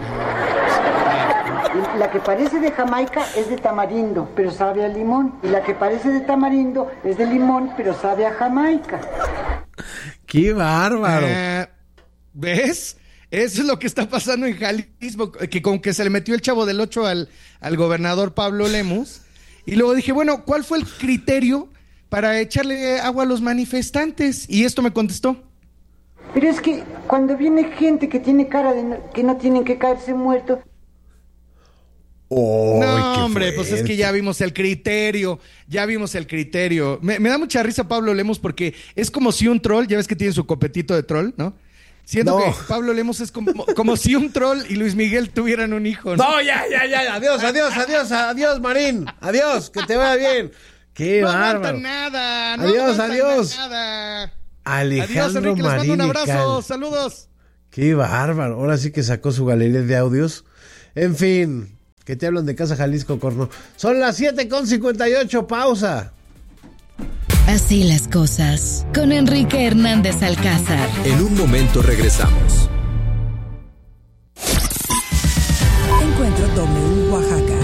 [SPEAKER 1] Y la que parece de Jamaica es de tamarindo, pero sabe a limón. Y la que parece de tamarindo es de limón, pero sabe a Jamaica.
[SPEAKER 8] ¡Qué bárbaro!
[SPEAKER 22] Ah, ¿ves? Eso es lo que está pasando en Jalisco, que con que se le metió el Chavo del Ocho al, al gobernador Pablo Lemos. Y luego dije, bueno, ¿cuál fue el criterio para echarle agua a los manifestantes? Y esto me contestó.
[SPEAKER 1] Pero es que cuando viene gente que tiene cara de no- que no tienen que caerse muertos,
[SPEAKER 22] Oh, no, hombre, pues es que ya vimos el criterio, ya vimos el criterio. Me, me da mucha risa Pablo Lemos porque es como si un troll, ya ves que tiene su copetito de troll, ¿no? Siento no. que Pablo Lemos es como, como si un troll y Luis Miguel tuvieran un hijo. No,
[SPEAKER 8] no ya, ya, ya, adiós, adiós, adiós, adiós, Marín, adiós, que te vaya bien. Qué
[SPEAKER 22] no
[SPEAKER 8] bárbaro.
[SPEAKER 22] Nada, no
[SPEAKER 8] adiós, adiós.
[SPEAKER 22] Nada.
[SPEAKER 8] Alejandro
[SPEAKER 22] adiós, Enrique,
[SPEAKER 8] Marín.
[SPEAKER 22] Les mando un abrazo, saludos.
[SPEAKER 8] Qué bárbaro, ahora sí que sacó su galería de audios. En fin. Que te hablan de Casa Jalisco, Corno. Son las siete con cincuenta y ocho, pausa.
[SPEAKER 3] Así las cosas, con Enrique Hernández Alcázar.
[SPEAKER 7] En un momento regresamos.
[SPEAKER 6] Encuentro W Oaxaca.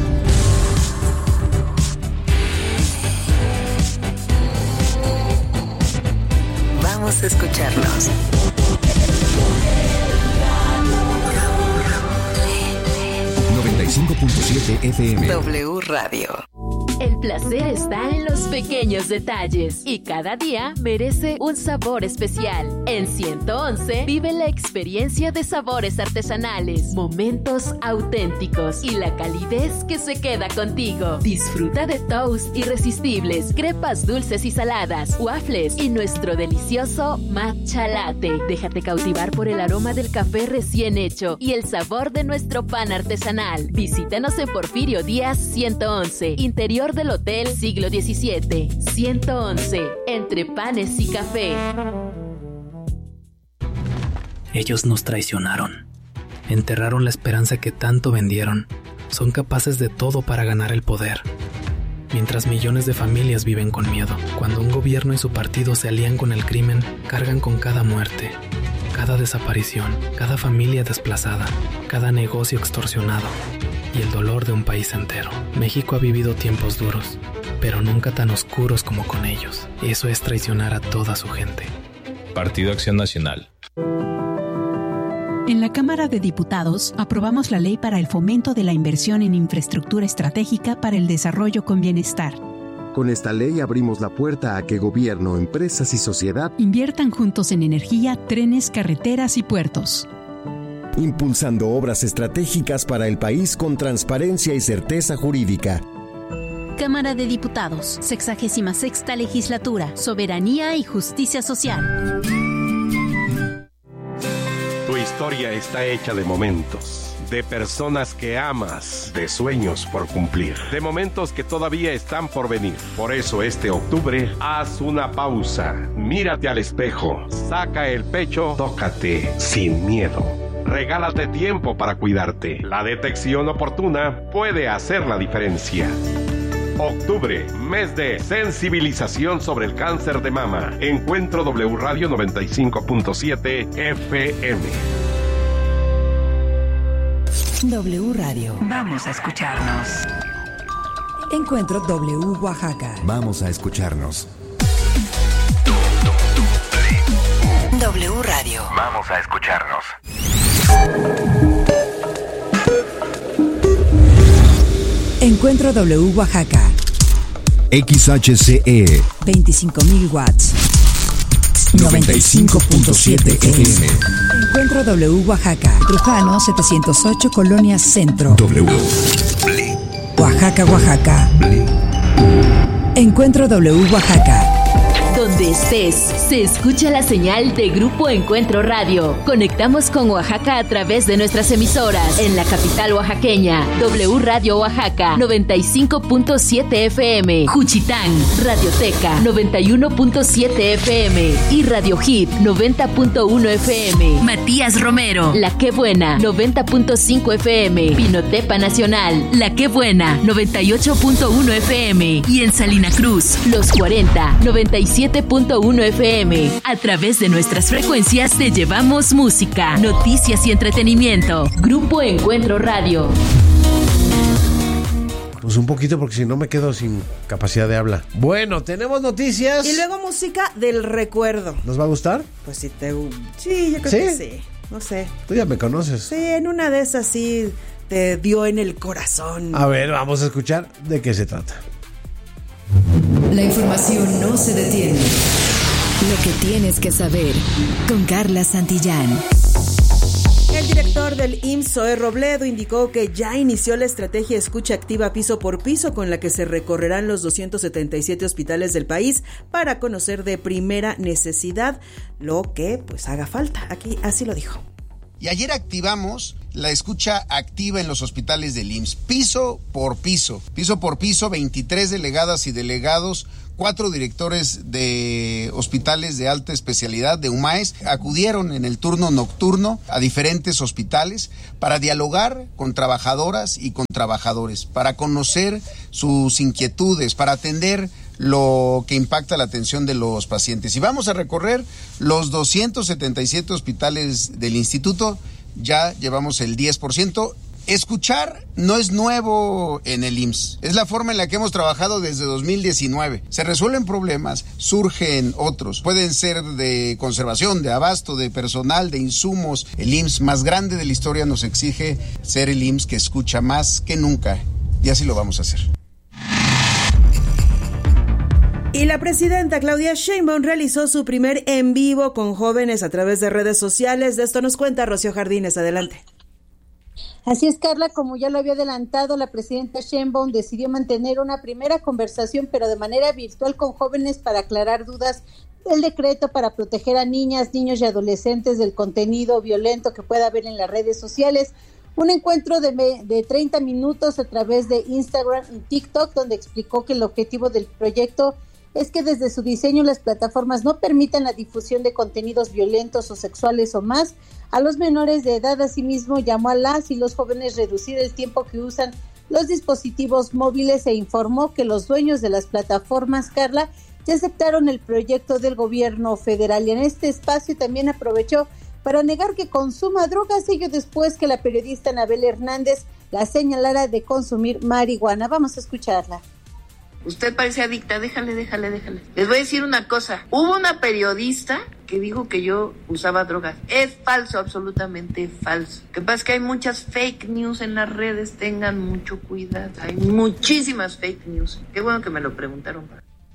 [SPEAKER 3] Vamos a escucharnos.
[SPEAKER 7] noventa y cinco punto siete F M.
[SPEAKER 3] W Radio.
[SPEAKER 14] El placer está en los pequeños detalles y cada día merece un sabor especial. En ciento once vive la experiencia de sabores artesanales, momentos auténticos y la calidez que se queda contigo. Disfruta de toast irresistibles, crepas dulces y saladas, waffles y nuestro delicioso matcha latte. Déjate cautivar por el aroma del café recién hecho y el sabor de nuestro pan artesanal. Visítanos en Porfirio Díaz ciento once, interior del Hotel Siglo diecisiete. ciento once, entre panes y café.
[SPEAKER 2] Ellos nos traicionaron. Enterraron la esperanza que tanto vendieron. Son capaces de todo para ganar el poder. Mientras millones de familias viven con miedo. Cuando un gobierno y su partido se alían con el crimen, cargan con cada muerte, cada desaparición, cada familia desplazada, cada negocio extorsionado y el dolor de un país entero. México ha vivido tiempos duros, pero nunca tan oscuros como con ellos. Eso es traicionar a toda su gente.
[SPEAKER 4] Partido Acción Nacional.
[SPEAKER 23] En la Cámara de Diputados aprobamos la ley para el fomento de la inversión en infraestructura estratégica para el desarrollo con bienestar.
[SPEAKER 24] Con esta ley abrimos la puerta a que gobierno, empresas y sociedad
[SPEAKER 23] inviertan juntos en energía, trenes, carreteras y puertos.
[SPEAKER 24] Impulsando obras estratégicas para el país con transparencia y certeza jurídica.
[SPEAKER 23] Cámara de Diputados, sexagésima sexta legislatura, soberanía y justicia social.
[SPEAKER 5] Tu historia está hecha de momentos, de personas que amas, de sueños por cumplir, de momentos que todavía están por venir. Por eso este octubre, haz una pausa, mírate al espejo, saca el pecho, tócate sin miedo. Regálate tiempo para cuidarte. La detección oportuna puede hacer la diferencia. Octubre, mes de sensibilización sobre el cáncer de mama. Encuentro W Radio noventa y cinco punto siete F M.
[SPEAKER 6] W Radio.
[SPEAKER 3] Vamos a escucharnos.
[SPEAKER 6] Encuentro W Oaxaca.
[SPEAKER 7] Vamos a escucharnos.
[SPEAKER 3] W Radio.
[SPEAKER 16] Vamos a escucharnos.
[SPEAKER 6] Encuentro W Oaxaca.
[SPEAKER 7] X H C E
[SPEAKER 6] veinticinco mil watts.
[SPEAKER 7] noventa y cinco punto siete F M.
[SPEAKER 6] Encuentro W Oaxaca. Trujano setecientos ocho, Colonia Centro.
[SPEAKER 7] W.
[SPEAKER 6] Oaxaca, Oaxaca. Encuentro W Oaxaca.
[SPEAKER 14] Donde estés, se escucha la señal de Grupo Encuentro Radio. Conectamos con Oaxaca a través de nuestras emisoras. En la capital oaxaqueña, W Radio Oaxaca, noventa y cinco punto siete F M. Juchitán, Radioteca, noventa y uno punto siete F M. Y Radio Hit, noventa punto uno F M. Matías Romero, La Que Buena, noventa punto cinco F M. Pinotepa Nacional, La Que Buena, noventa y ocho punto uno F M. Y en Salina Cruz, Los cuarenta, noventa y siete punto uno F M. A través de nuestras frecuencias te llevamos música, noticias y entretenimiento. Grupo Encuentro Radio.
[SPEAKER 8] Pues un poquito porque si no me quedo sin capacidad de habla. Bueno, tenemos noticias.
[SPEAKER 25] Y luego música del recuerdo.
[SPEAKER 8] ¿Nos va a gustar?
[SPEAKER 25] Pues sí, te... sí, yo creo
[SPEAKER 8] ¿Sí?
[SPEAKER 25] que sí. No sé.
[SPEAKER 8] Tú ya me conoces.
[SPEAKER 25] Sí, en una de esas sí te dio en el corazón.
[SPEAKER 8] A ver, vamos a escuchar de qué se trata.
[SPEAKER 3] La información no se detiene. Lo que tienes que saber con Carla Santillán.
[SPEAKER 25] El
[SPEAKER 9] director del I M S S, Zoe Robledo, indicó que ya inició la estrategia Escucha Activa piso por piso, con la que se recorrerán los doscientos setenta y siete hospitales del país para conocer de primera necesidad lo que pues haga falta. Aquí así lo dijo.
[SPEAKER 10] Y ayer activamos la escucha activa en los hospitales del I M S S, piso por piso, piso por piso, veintitrés delegadas y delegados, cuatro directores de hospitales de alta especialidad de U M A E S acudieron en el turno nocturno a diferentes hospitales para dialogar con trabajadoras y con trabajadores, para conocer sus inquietudes, para atender lo que impacta la atención de los pacientes. Y vamos a recorrer los doscientos setenta y siete hospitales del instituto, ya llevamos el diez por ciento. Escuchar no es nuevo en el I M S S, es la forma en la que hemos trabajado desde dos mil diecinueve. Se resuelven problemas, surgen otros, pueden ser de conservación, de abasto, de personal, de insumos. El I M S S más grande de la historia nos exige ser el I M S S que escucha más que nunca, y así lo vamos a hacer.
[SPEAKER 9] Y la presidenta Claudia Sheinbaum realizó su primer en vivo con jóvenes a través de redes sociales. De esto nos cuenta Rocío Jardines. Adelante.
[SPEAKER 11] Así es, Carla, como ya lo había adelantado, la presidenta Sheinbaum decidió mantener una primera conversación, pero de manera virtual, con jóvenes para aclarar dudas del decreto para proteger a niñas, niños y adolescentes del contenido violento que pueda haber en las redes sociales. Un encuentro de, de treinta minutos a través de Instagram y TikTok, donde explicó que el objetivo del proyecto es que desde su diseño las plataformas no permitan la difusión de contenidos violentos o sexuales o más a los menores de edad. Asimismo, llamó a las y los jóvenes reducir el tiempo que usan los dispositivos móviles e informó que los dueños de las plataformas, Carla, ya aceptaron el proyecto del gobierno federal. Y en este espacio también aprovechó para negar que consuma drogas, ello después que la periodista Anabel Hernández la señalara de consumir marihuana. Vamos a escucharla.
[SPEAKER 12] Usted parece adicta, déjale, déjale, déjale. Les voy a decir una cosa. Hubo una periodista que dijo que yo usaba drogas. Es falso, absolutamente falso. Lo que pasa es que hay muchas fake news en las redes, tengan mucho cuidado. Hay muchísimas fake news. Qué bueno que me lo preguntaron.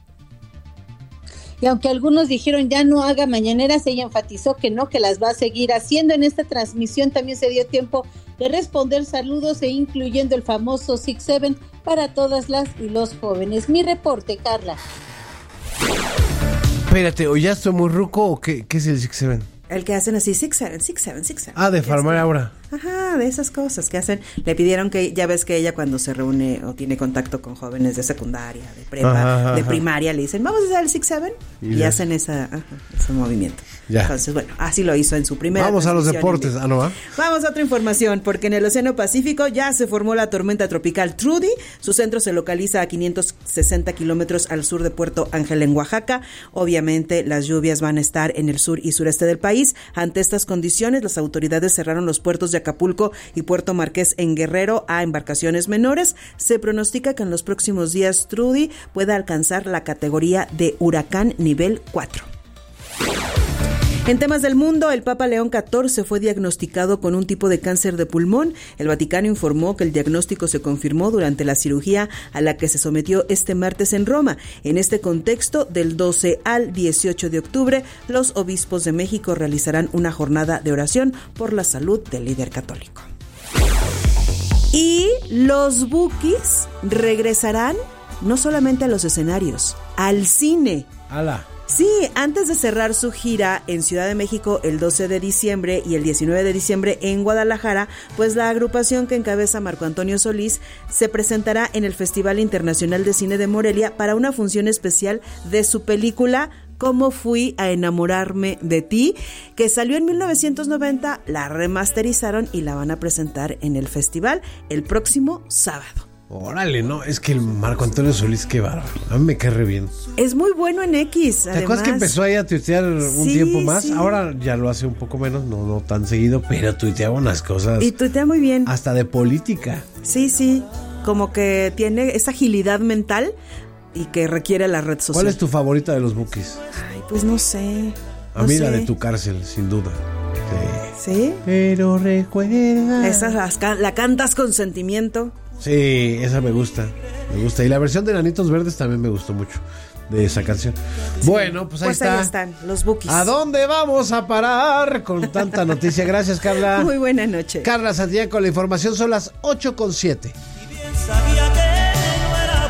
[SPEAKER 11] Y aunque algunos dijeron ya no haga mañaneras, ella enfatizó que no, que las va a seguir haciendo. En esta transmisión también se dio tiempo de responder saludos e incluyendo el famoso Six Seven para todas las y los jóvenes. Mi reporte, Carla.
[SPEAKER 8] Espérate, ¿o ya estoy muy ruco o qué, qué es el Six Seven?
[SPEAKER 9] El que hacen así, Six Seven, Six Seven, Six Seven.
[SPEAKER 8] Ah, de farmacia ahora.
[SPEAKER 9] Ajá, de esas cosas que hacen. Le pidieron que, ya ves que ella cuando se reúne o tiene contacto con jóvenes de secundaria, de prepa, ajá, de ajá. primaria, le dicen, vamos a hacer el Six Seven, y, y hacen esa, ajá, ese movimiento. Ya. Entonces, bueno, así lo hizo en su primera.
[SPEAKER 8] Vamos a los deportes, ah, no va.
[SPEAKER 9] Vamos a otra información, porque en el Océano Pacífico ya se formó la tormenta tropical Trudy. Su centro se localiza a quinientos sesenta kilómetros al sur de Puerto Ángel, en Oaxaca. Obviamente, las lluvias van a estar en el sur y sureste del país. Ante estas condiciones, las autoridades cerraron los puertos de Acapulco y Puerto Marqués en Guerrero a embarcaciones menores. Se pronostica que en los próximos días Trudy pueda alcanzar la categoría de huracán nivel cuatro. En temas del mundo, el Papa León catorce fue diagnosticado con un tipo de cáncer de pulmón. El Vaticano informó que el diagnóstico se confirmó durante la cirugía a la que se sometió este martes en Roma. En este contexto, del doce al dieciocho de octubre, los obispos de México realizarán una jornada de oración por la salud del líder católico. Y los Bukis regresarán no solamente a los escenarios, al cine.
[SPEAKER 8] ¡Hala!
[SPEAKER 9] Sí, antes de cerrar su gira en Ciudad de México el doce de diciembre y el diecinueve de diciembre en Guadalajara, pues la agrupación que encabeza Marco Antonio Solís se presentará en el Festival Internacional de Cine de Morelia para una función especial de su película Cómo fui a enamorarme de ti, que salió en mil novecientos noventa, la remasterizaron y la van a presentar en el festival el próximo sábado.
[SPEAKER 8] Órale, no, es que el Marco Antonio Solís, qué bárbaro. A mí me cae re bien.
[SPEAKER 9] Es muy bueno en X, además.
[SPEAKER 8] ¿Te acuerdas que empezó ahí a tuitear un
[SPEAKER 9] sí,
[SPEAKER 8] tiempo más?
[SPEAKER 9] Sí.
[SPEAKER 8] Ahora ya lo hace un poco menos, no, no tan seguido, pero tuiteaba unas cosas.
[SPEAKER 9] Y tuitea muy bien.
[SPEAKER 8] Hasta de política.
[SPEAKER 9] Sí, sí, como que tiene esa agilidad mental y que requiere la red social.
[SPEAKER 8] ¿Cuál es tu favorita de los Bukis?
[SPEAKER 9] Ay, pues no sé.
[SPEAKER 8] A
[SPEAKER 9] no
[SPEAKER 8] mí
[SPEAKER 9] sé.
[SPEAKER 8] La de Tu Cárcel, sin duda.
[SPEAKER 9] Sí. ¿Sí?
[SPEAKER 8] Pero recuerda.
[SPEAKER 9] Esa la, la cantas con sentimiento.
[SPEAKER 8] Sí, esa me gusta, me gusta. Y la versión de Enanitos Verdes también me gustó mucho, de esa canción. Sí. Bueno, pues ahí
[SPEAKER 9] pues
[SPEAKER 8] está.
[SPEAKER 9] Ahí están los bookies.
[SPEAKER 8] ¿A dónde vamos a parar con tanta noticia? Gracias, Carla.
[SPEAKER 9] Muy buena noche.
[SPEAKER 8] Carla Santillán con la información, son las ocho con siete.
[SPEAKER 21] Y bien sabía que no era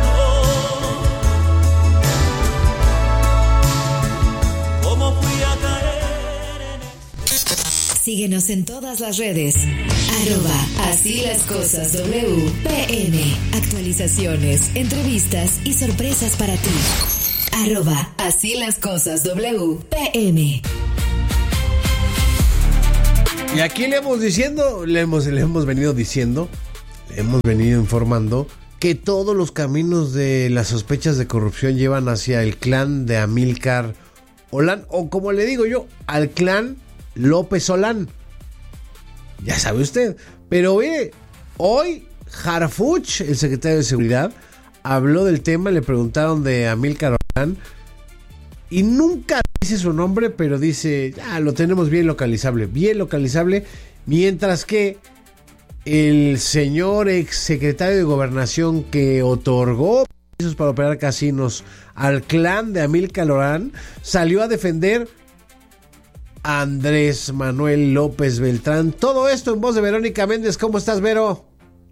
[SPEAKER 21] bueno. ¿Cómo fui a caer en...
[SPEAKER 3] Síguenos en todas las redes. Arroba Así las Cosas W P M. Actualizaciones, entrevistas y sorpresas para ti. Arroba Así las Cosas W P M.
[SPEAKER 8] Y aquí le hemos diciendo, le hemos, le hemos venido diciendo, le hemos venido informando que todos los caminos de las sospechas de corrupción llevan hacia el clan de Amílcar Olán, o como le digo yo, al clan López Olán. Ya sabe usted. Pero oye, hoy Harfuch, el secretario de Seguridad, habló del tema, le preguntaron de Amílcar Olán y nunca dice su nombre, pero dice, ah, lo tenemos bien localizable, bien localizable, mientras que el señor ex secretario de Gobernación que otorgó permisos para operar casinos al clan de Amílcar Olán salió a defender a Andrés Manuel López Beltrán. Todo esto en voz de Verónica Méndez. ¿Cómo estás, Vero?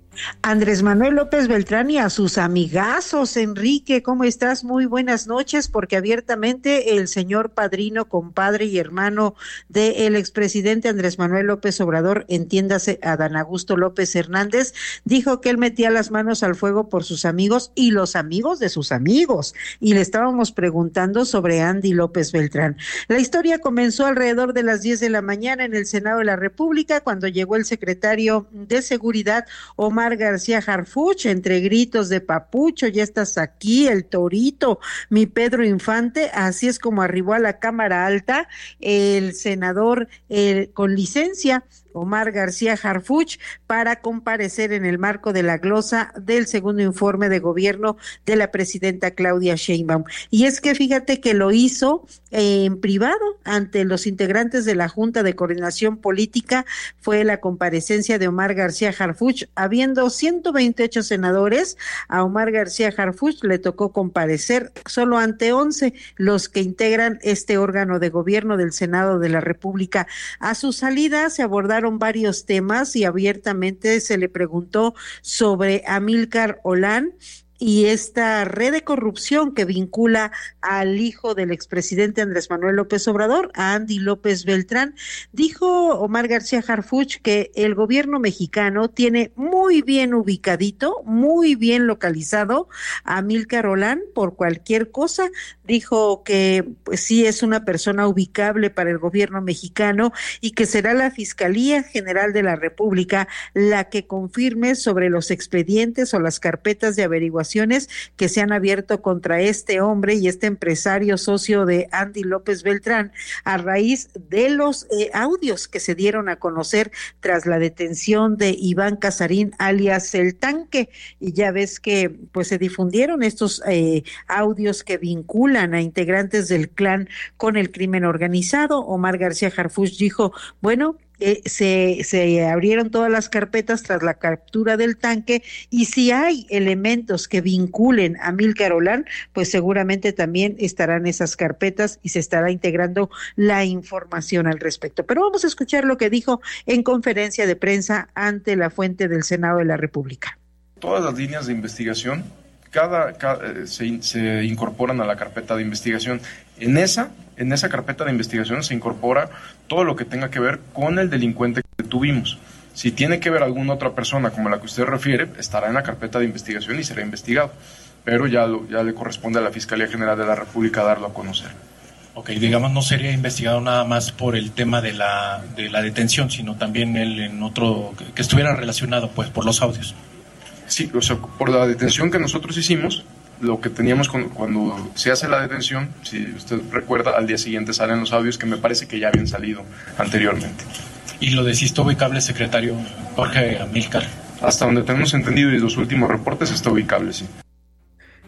[SPEAKER 13] Andrés Manuel López Beltrán y a sus amigazos. Enrique, ¿cómo estás? Muy buenas noches, porque abiertamente el señor padrino, compadre y hermano del expresidente Andrés Manuel López Obrador, entiéndase Adán Augusto López Hernández, dijo que él metía las manos al fuego por sus amigos y los amigos de sus amigos, y le estábamos preguntando sobre Andy López Beltrán. La historia comenzó alrededor de las diez de la mañana en el Senado de la República, cuando llegó el secretario de Seguridad, Omar García Harfuch, entre gritos de papucho, ya estás aquí, el torito, mi Pedro Infante. Así es como arribó a la Cámara Alta el senador eh, con licencia, Omar García Harfuch, para comparecer en el marco de la glosa del segundo informe de gobierno de la presidenta Claudia Sheinbaum. Y es que fíjate que lo hizo eh, en privado ante los integrantes de la Junta de Coordinación Política. Fue la comparecencia de Omar García Harfuch, habiendo ciento veintiocho senadores. A Omar García Harfuch le tocó comparecer solo ante once, los que integran este órgano de gobierno del Senado de la República. A su salida se abordaron varios temas y abiertamente se le preguntó sobre Amílcar Olán y esta red de corrupción que vincula al hijo del expresidente Andrés Manuel López Obrador, a Andy López Beltrán. Dijo Omar García Harfuch que el gobierno mexicano tiene muy bien ubicadito, muy bien localizado a Amílcar Olán por cualquier cosa. Dijo que pues sí es una persona ubicable para el gobierno mexicano y que será la Fiscalía General de la República la que confirme sobre los expedientes o las carpetas de averiguación que se han abierto contra este hombre y este empresario socio de Andy López Beltrán a raíz de los eh, audios que se dieron a conocer tras la detención de Iván Casarín alias El Tanque. Y ya ves que pues se difundieron estos eh, audios que vinculan a integrantes del clan con el crimen organizado. Omar García Harfuch dijo, bueno, Eh, se, se abrieron todas las carpetas tras la captura del Tanque, y si hay elementos que vinculen a Amílcar Olán, pues seguramente también estarán esas carpetas y se estará integrando la información al respecto. Pero vamos a escuchar lo que dijo en conferencia de prensa ante la fuente del Senado de la República.
[SPEAKER 15] Todas las líneas de investigación, cada, cada se, se incorporan a la carpeta de investigación. En esa, en esa carpeta de investigación se incorpora todo lo que tenga que ver con el delincuente que tuvimos. Si tiene que ver alguna otra persona como la que usted refiere, estará en la carpeta de investigación y será investigado. Pero ya, lo, ya le corresponde a la Fiscalía General de la República darlo a conocer.
[SPEAKER 17] Ok, digamos, no sería investigado nada más por el tema de la, de la detención, sino también el, en otro, que estuviera relacionado pues por los audios.
[SPEAKER 15] Sí, o sea, por la detención que nosotros hicimos, lo que teníamos con, cuando se hace la detención, si usted recuerda, al día siguiente salen los audios que me parece que ya habían salido anteriormente.
[SPEAKER 17] ¿Y lo de si está ubicable, secretario Jorge Amílcar?
[SPEAKER 15] Hasta donde tenemos entendido y los últimos reportes está ubicable, sí.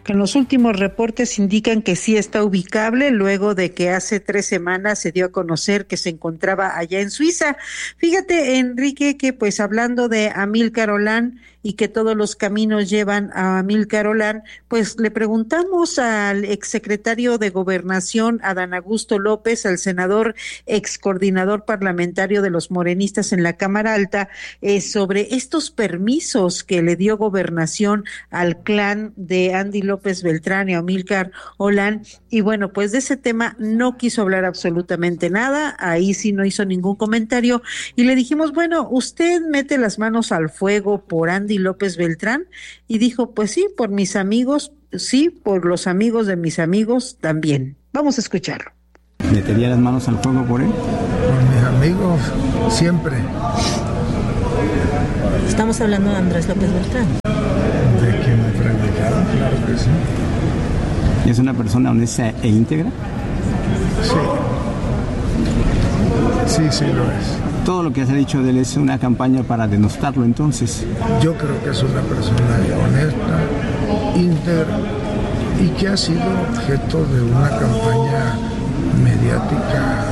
[SPEAKER 13] que en los últimos reportes indican que sí está ubicable luego de que hace tres semanas se dio a conocer que se encontraba allá en Suiza. Fíjate, Enrique, que pues hablando de Amílcar Olán y que todos los caminos llevan a Amílcar Olán, pues le preguntamos al exsecretario de Gobernación, Adán Augusto López, al senador ex coordinador parlamentario de los morenistas en la Cámara Alta, eh, sobre estos permisos que le dio Gobernación al clan de Andy López Beltrán y Amílcar Olán, y bueno, pues de ese tema no quiso hablar absolutamente nada, ahí sí no hizo ningún comentario, y le dijimos, bueno, ¿usted mete las manos al fuego por Andy López Beltrán? Y dijo, pues sí, por mis amigos, sí, por los amigos de mis amigos también. Vamos a escucharlo.
[SPEAKER 1] ¿Metería las manos al fuego por él?
[SPEAKER 18] Por mis amigos, siempre.
[SPEAKER 19] Estamos hablando de Andrés López Beltrán.
[SPEAKER 18] ¿De quién me predicaron? Claro que sí.
[SPEAKER 1] ¿Y es una persona honesta e íntegra?
[SPEAKER 18] Sí. Sí, sí lo es.
[SPEAKER 1] Todo lo que se ha dicho de él es una campaña para denostarlo, entonces.
[SPEAKER 18] Yo creo que es una persona honesta, íntegra y que ha sido objeto de una campaña mediática.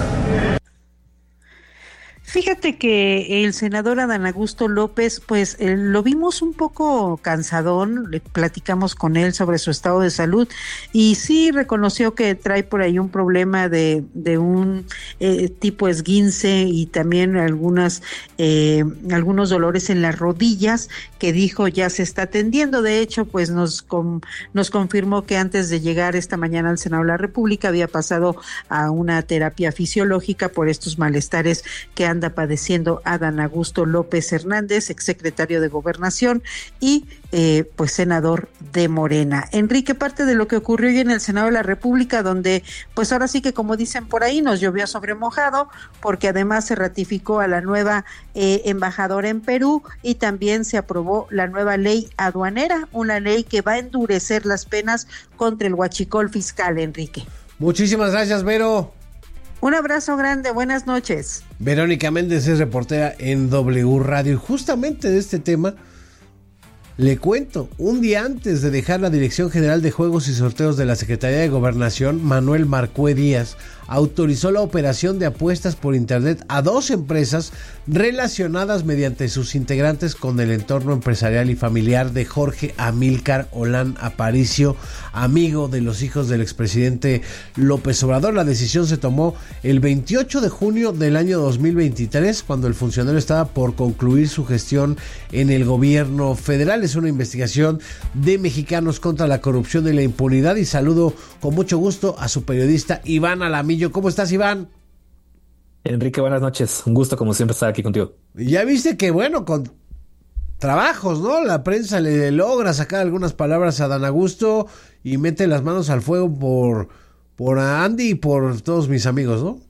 [SPEAKER 13] Fíjate que el senador Adán Augusto López, pues eh, lo vimos un poco cansadón, le platicamos con él sobre su estado de salud y sí reconoció que trae por ahí un problema de, de un eh, tipo esguince y también algunas eh, algunos dolores en las rodillas que dijo ya se está atendiendo. De hecho, pues nos, com, nos confirmó que antes de llegar esta mañana al Senado de la República había pasado a una terapia fisiológica por estos malestares que han anda padeciendo Adán Augusto López Hernández, exsecretario de Gobernación y eh, pues senador de Morena. Enrique, parte de lo que ocurrió hoy en el Senado de la República, donde pues ahora sí que como dicen por ahí, nos llovió sobre mojado, porque además se ratificó a la nueva eh, embajadora en Perú y también se aprobó la nueva ley aduanera, una ley que va a endurecer las penas contra el huachicol fiscal, Enrique.
[SPEAKER 8] Muchísimas gracias, Vero.
[SPEAKER 13] Un abrazo grande, buenas noches.
[SPEAKER 8] Verónica Méndez es reportera en W Radio y justamente de este tema le cuento, un día antes de dejar la Dirección General de Juegos y Sorteos de la Secretaría de Gobernación, Manuel Marcué Díaz autorizó la operación de apuestas por internet a dos empresas relacionadas mediante sus integrantes con el entorno empresarial y familiar de Jorge Amílcar Olán Aparicio, amigo de los hijos del expresidente López Obrador. La decisión se tomó el veintiocho de junio del año dos mil veintitrés, cuando el funcionario estaba por concluir su gestión en el gobierno federal. Es una investigación de Mexicanos contra la Corrupción y la Impunidad, y saludo con mucho gusto a su periodista Iván Alamillo. ¿Cómo estás, Iván?
[SPEAKER 20] Enrique, buenas noches. Un gusto, como siempre, estar aquí contigo.
[SPEAKER 8] Ya viste que, bueno, con trabajos, ¿no? La prensa le logra sacar algunas palabras a Adán Augusto y mete las manos al fuego por, por Andy y por todos mis amigos, ¿no?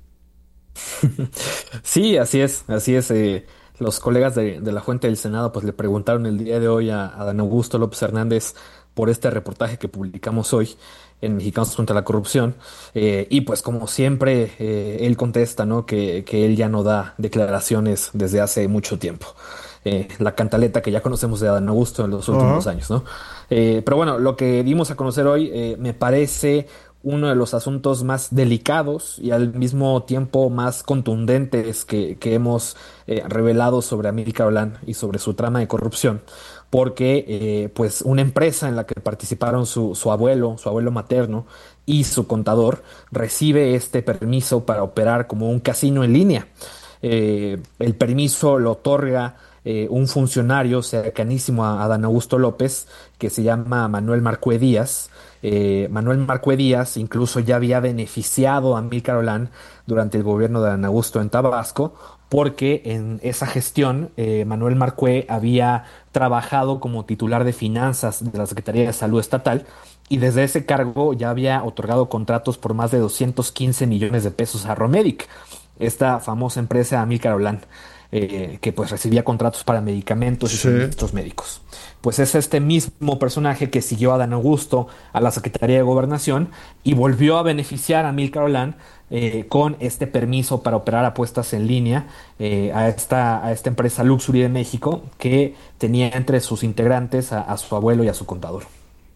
[SPEAKER 20] Sí, así es, así es. Eh, los colegas de, de la Fuente del Senado pues le preguntaron el día de hoy a, a Adán Augusto López Hernández por este reportaje que publicamos hoy en Mexicanos contra la Corrupción, eh, y pues como siempre eh, él contesta, ¿no? que, que él ya no da declaraciones desde hace mucho tiempo. Eh, la cantaleta que ya conocemos de Adán Augusto en los últimos uh-huh. años, ¿no? Eh, pero bueno, lo que dimos a conocer hoy eh, me parece uno de los asuntos más delicados y al mismo tiempo más contundentes que, que hemos eh, revelado sobre Amílcar Olán y sobre su trama de corrupción, porque eh, pues una empresa en la que participaron su, su abuelo, su abuelo materno y su contador recibe este permiso para operar como un casino en línea. Eh, el permiso lo otorga eh, un funcionario cercanísimo a Adán Augusto López que se llama Manuel Marcué Díaz. Eh, Manuel Marcué Díaz incluso ya había beneficiado a Amílcar Olán durante el gobierno de Adán Augusto en Tabasco, porque en esa gestión eh, Manuel Marcué había trabajado como titular de finanzas de la Secretaría de Salud Estatal y desde ese cargo ya había otorgado contratos por más de doscientos quince millones de pesos a Romedic, esta famosa empresa de Amílcar Olán, eh, que pues recibía contratos para medicamentos y sí. suministros médicos. Pues es este mismo personaje que siguió a Adán Augusto a la Secretaría de Gobernación y volvió a beneficiar a Amílcar Olán eh, con este permiso para operar apuestas en línea eh, a, esta, a esta empresa Luxury de México, que tenía entre sus integrantes a, a su abuelo y a su contador.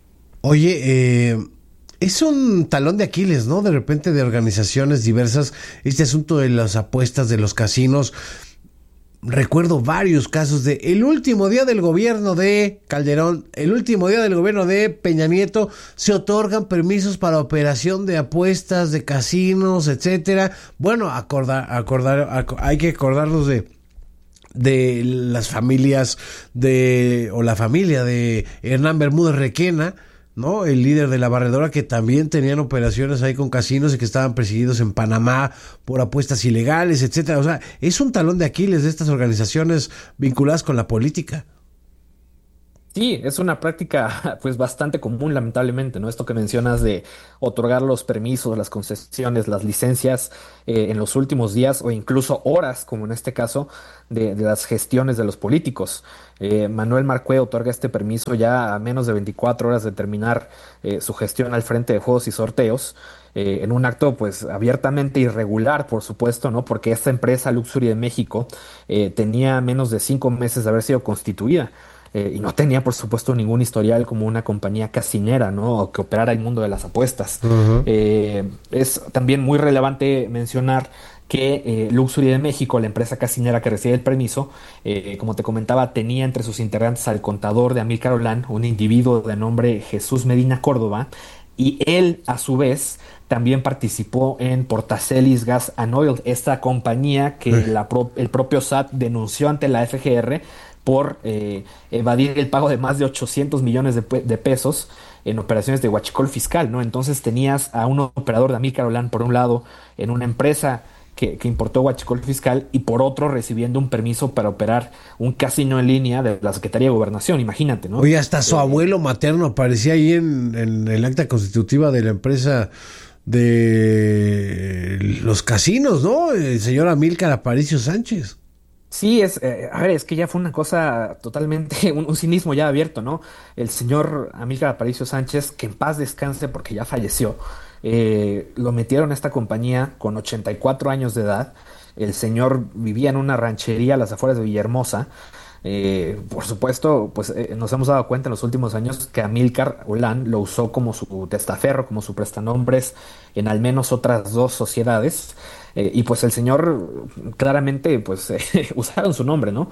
[SPEAKER 8] Oye, eh, es un talón de Aquiles, ¿no? De repente de organizaciones diversas, este asunto de las apuestas, de los casinos. Recuerdo varios casos de el último día del gobierno de Calderón, el último día del gobierno de Peña Nieto, se otorgan permisos para operación de apuestas, de casinos, etcétera. Bueno, acordar, acordar, ac- hay que acordarnos de de las familias de o la familia de Hernán Bermúdez Requena, ¿no? El líder de la barredora, que también tenían operaciones ahí con casinos y que estaban perseguidos en Panamá por apuestas ilegales, etcétera. O sea, es un talón de Aquiles de estas organizaciones vinculadas con la política.
[SPEAKER 20] Sí, es una práctica pues bastante común, lamentablemente, ¿no? Esto que mencionas de otorgar los permisos, las concesiones, las licencias eh, en los últimos días o incluso horas, como en este caso, de, de las gestiones de los políticos. Eh, Manuel Marcué otorga este permiso ya a menos de veinticuatro horas de terminar eh, su gestión al frente de juegos y sorteos. Eh, en un acto pues abiertamente irregular, por supuesto, ¿no? Porque esta empresa Luxury de México eh, tenía menos de cinco meses de haber sido constituida. Eh, y no tenía, por supuesto, ningún historial como una compañía casinera, ¿no? O que operara el mundo de las apuestas. Uh-huh. Eh, es también muy relevante mencionar que eh, Luxury de México, la empresa casinera que recibe el permiso, eh, como te comentaba, tenía entre sus integrantes al contador de Amílcar Olán, un individuo de nombre Jesús Medina Córdoba, y él, a su vez, también participó en Portacelis Gas and Oil, esta compañía que uh-huh. la pro- el propio S A T denunció ante la F G R por eh, evadir el pago de más de ochocientos millones de, pe- de pesos en operaciones de huachicol fiscal, ¿no? Entonces tenías a un operador de Amílcar Olán, por un lado, en una empresa que, que importó huachicol fiscal, y por otro recibiendo un permiso para operar un casino en línea de la Secretaría de Gobernación, imagínate, ¿no?
[SPEAKER 8] Oye, hasta su
[SPEAKER 20] eh,
[SPEAKER 8] abuelo materno aparecía ahí en, en el acta constitutiva de la empresa de los casinos, ¿no? El señor Amílcar Aparicio Sánchez.
[SPEAKER 20] Sí, es, eh, a ver, es que ya fue una cosa totalmente, un, un cinismo ya abierto, ¿no? El señor Amílcar Aparicio Sánchez, que en paz descanse porque ya falleció, eh, lo metieron a esta compañía con ochenta y cuatro años de edad. El señor vivía en una ranchería a las afueras de Villahermosa. Eh, por supuesto, pues eh, nos hemos dado cuenta en los últimos años que Amílcar Olán lo usó como su testaferro, como su prestanombres en al menos otras dos sociedades. Eh, y pues el señor claramente pues eh, usaron su nombre, ¿no?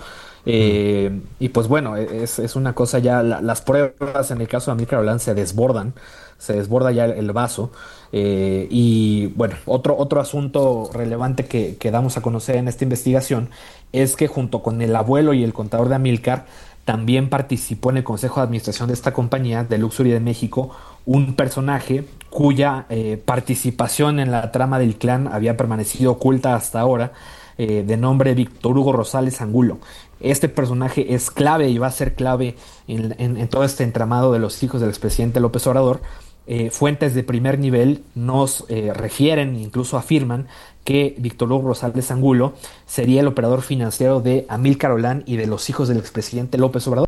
[SPEAKER 20] Eh, mm. Y pues bueno, es, es una cosa ya, la, las pruebas en el caso de Amílcar Olán se desbordan, se desborda ya el, el vaso. Eh, y bueno, otro, otro asunto relevante que, que damos a conocer en esta investigación es que junto con el abuelo y el contador de Amílcar también participó en el consejo de administración de esta compañía de Luxury de México un personaje cuya eh, participación en la trama del clan había permanecido oculta hasta ahora, eh, de nombre Víctor Hugo Rosales Angulo. Este personaje es clave y va a ser clave en, en, en todo este entramado de los hijos del expresidente López Obrador. Eh, fuentes de primer nivel nos eh, refieren, incluso afirman, que Víctor Hugo Rosales Angulo sería el operador financiero de Amílcar Olán y de los hijos del expresidente López Obrador.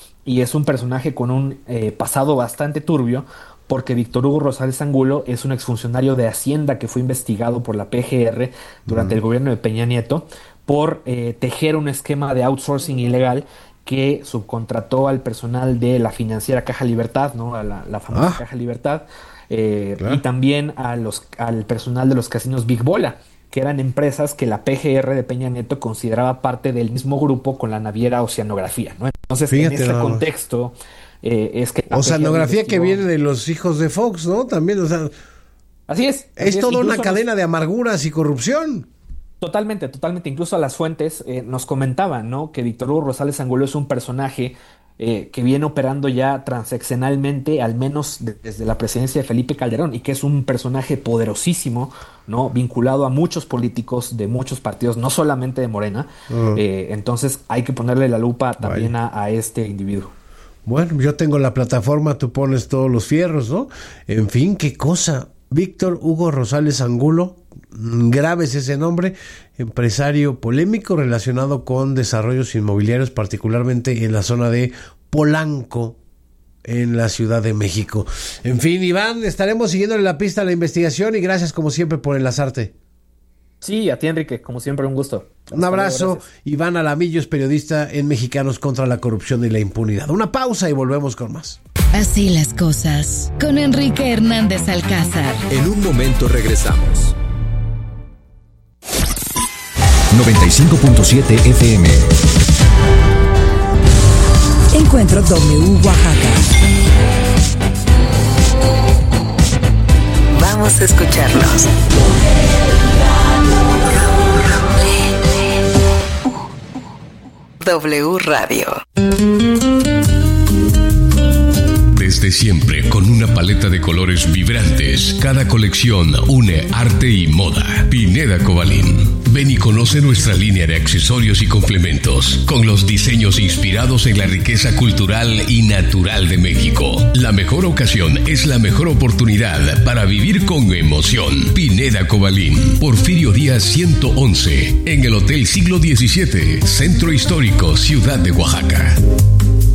[SPEAKER 20] Y es un personaje con un eh, pasado bastante turbio, porque Víctor Hugo Rosales Angulo es un exfuncionario de Hacienda que fue investigado por la P G R durante uh-huh. el gobierno de Peña Nieto por eh, tejer un esquema de outsourcing ilegal que subcontrató al personal de la financiera Caja Libertad, ¿no? A la, la famosa ah. Caja Libertad, eh, claro. y también a los, al personal de los casinos Big Bola, que eran empresas que la P G R de Peña Nieto consideraba parte del mismo grupo con la naviera Oceanografía, ¿no? Entonces, Fíjate, en ese no. contexto, eh, es que...
[SPEAKER 8] Oceanografía que viene de los hijos de Fox, ¿no? También, o sea...
[SPEAKER 20] Así es.
[SPEAKER 8] Es
[SPEAKER 20] así
[SPEAKER 8] toda
[SPEAKER 20] es.
[SPEAKER 8] una cadena nos... de amarguras y corrupción.
[SPEAKER 20] Totalmente, totalmente. Incluso a las fuentes eh, nos comentaban, ¿no? Que Víctor Hugo Rosales Angulo es un personaje eh, que viene operando ya transaccionalmente, al menos de, desde la presidencia de Felipe Calderón, y que es un personaje poderosísimo, ¿no? Vinculado a muchos políticos de muchos partidos, no solamente de Morena. Uh-huh. Eh, entonces hay que ponerle la lupa también a, a este individuo.
[SPEAKER 8] Bueno, yo tengo la plataforma, tú pones todos los fierros, ¿no? En fin, qué cosa. Víctor Hugo Rosales Angulo, grave es ese nombre, empresario polémico relacionado con desarrollos inmobiliarios, particularmente en la zona de Polanco, en la Ciudad de México. En fin, Iván, estaremos siguiéndole la pista a la investigación y gracias como siempre por enlazarte.
[SPEAKER 20] Sí, a ti, Enrique, como siempre, un gusto.
[SPEAKER 8] Un abrazo. Iván Alamillo es periodista en Mexicanos contra la Corrupción y la Impunidad. Una pausa y volvemos con más.
[SPEAKER 3] Así las cosas, con Enrique Hernández Alcázar.
[SPEAKER 2] En un momento regresamos. noventa y cinco punto siete F M.
[SPEAKER 6] Encuentro W Oaxaca.
[SPEAKER 3] Vamos a escucharnos. W Radio.
[SPEAKER 4] Desde siempre, con una paleta de colores vibrantes, cada colección une arte y moda. Pineda Cobalín. Ven y conoce nuestra línea de accesorios y complementos, con los diseños inspirados en la riqueza cultural y natural de México. La mejor ocasión es la mejor oportunidad para vivir con emoción. Pineda Cobalín. Porfirio Díaz ciento once, en el Hotel Siglo diecisiete, Centro Histórico, Ciudad de Oaxaca.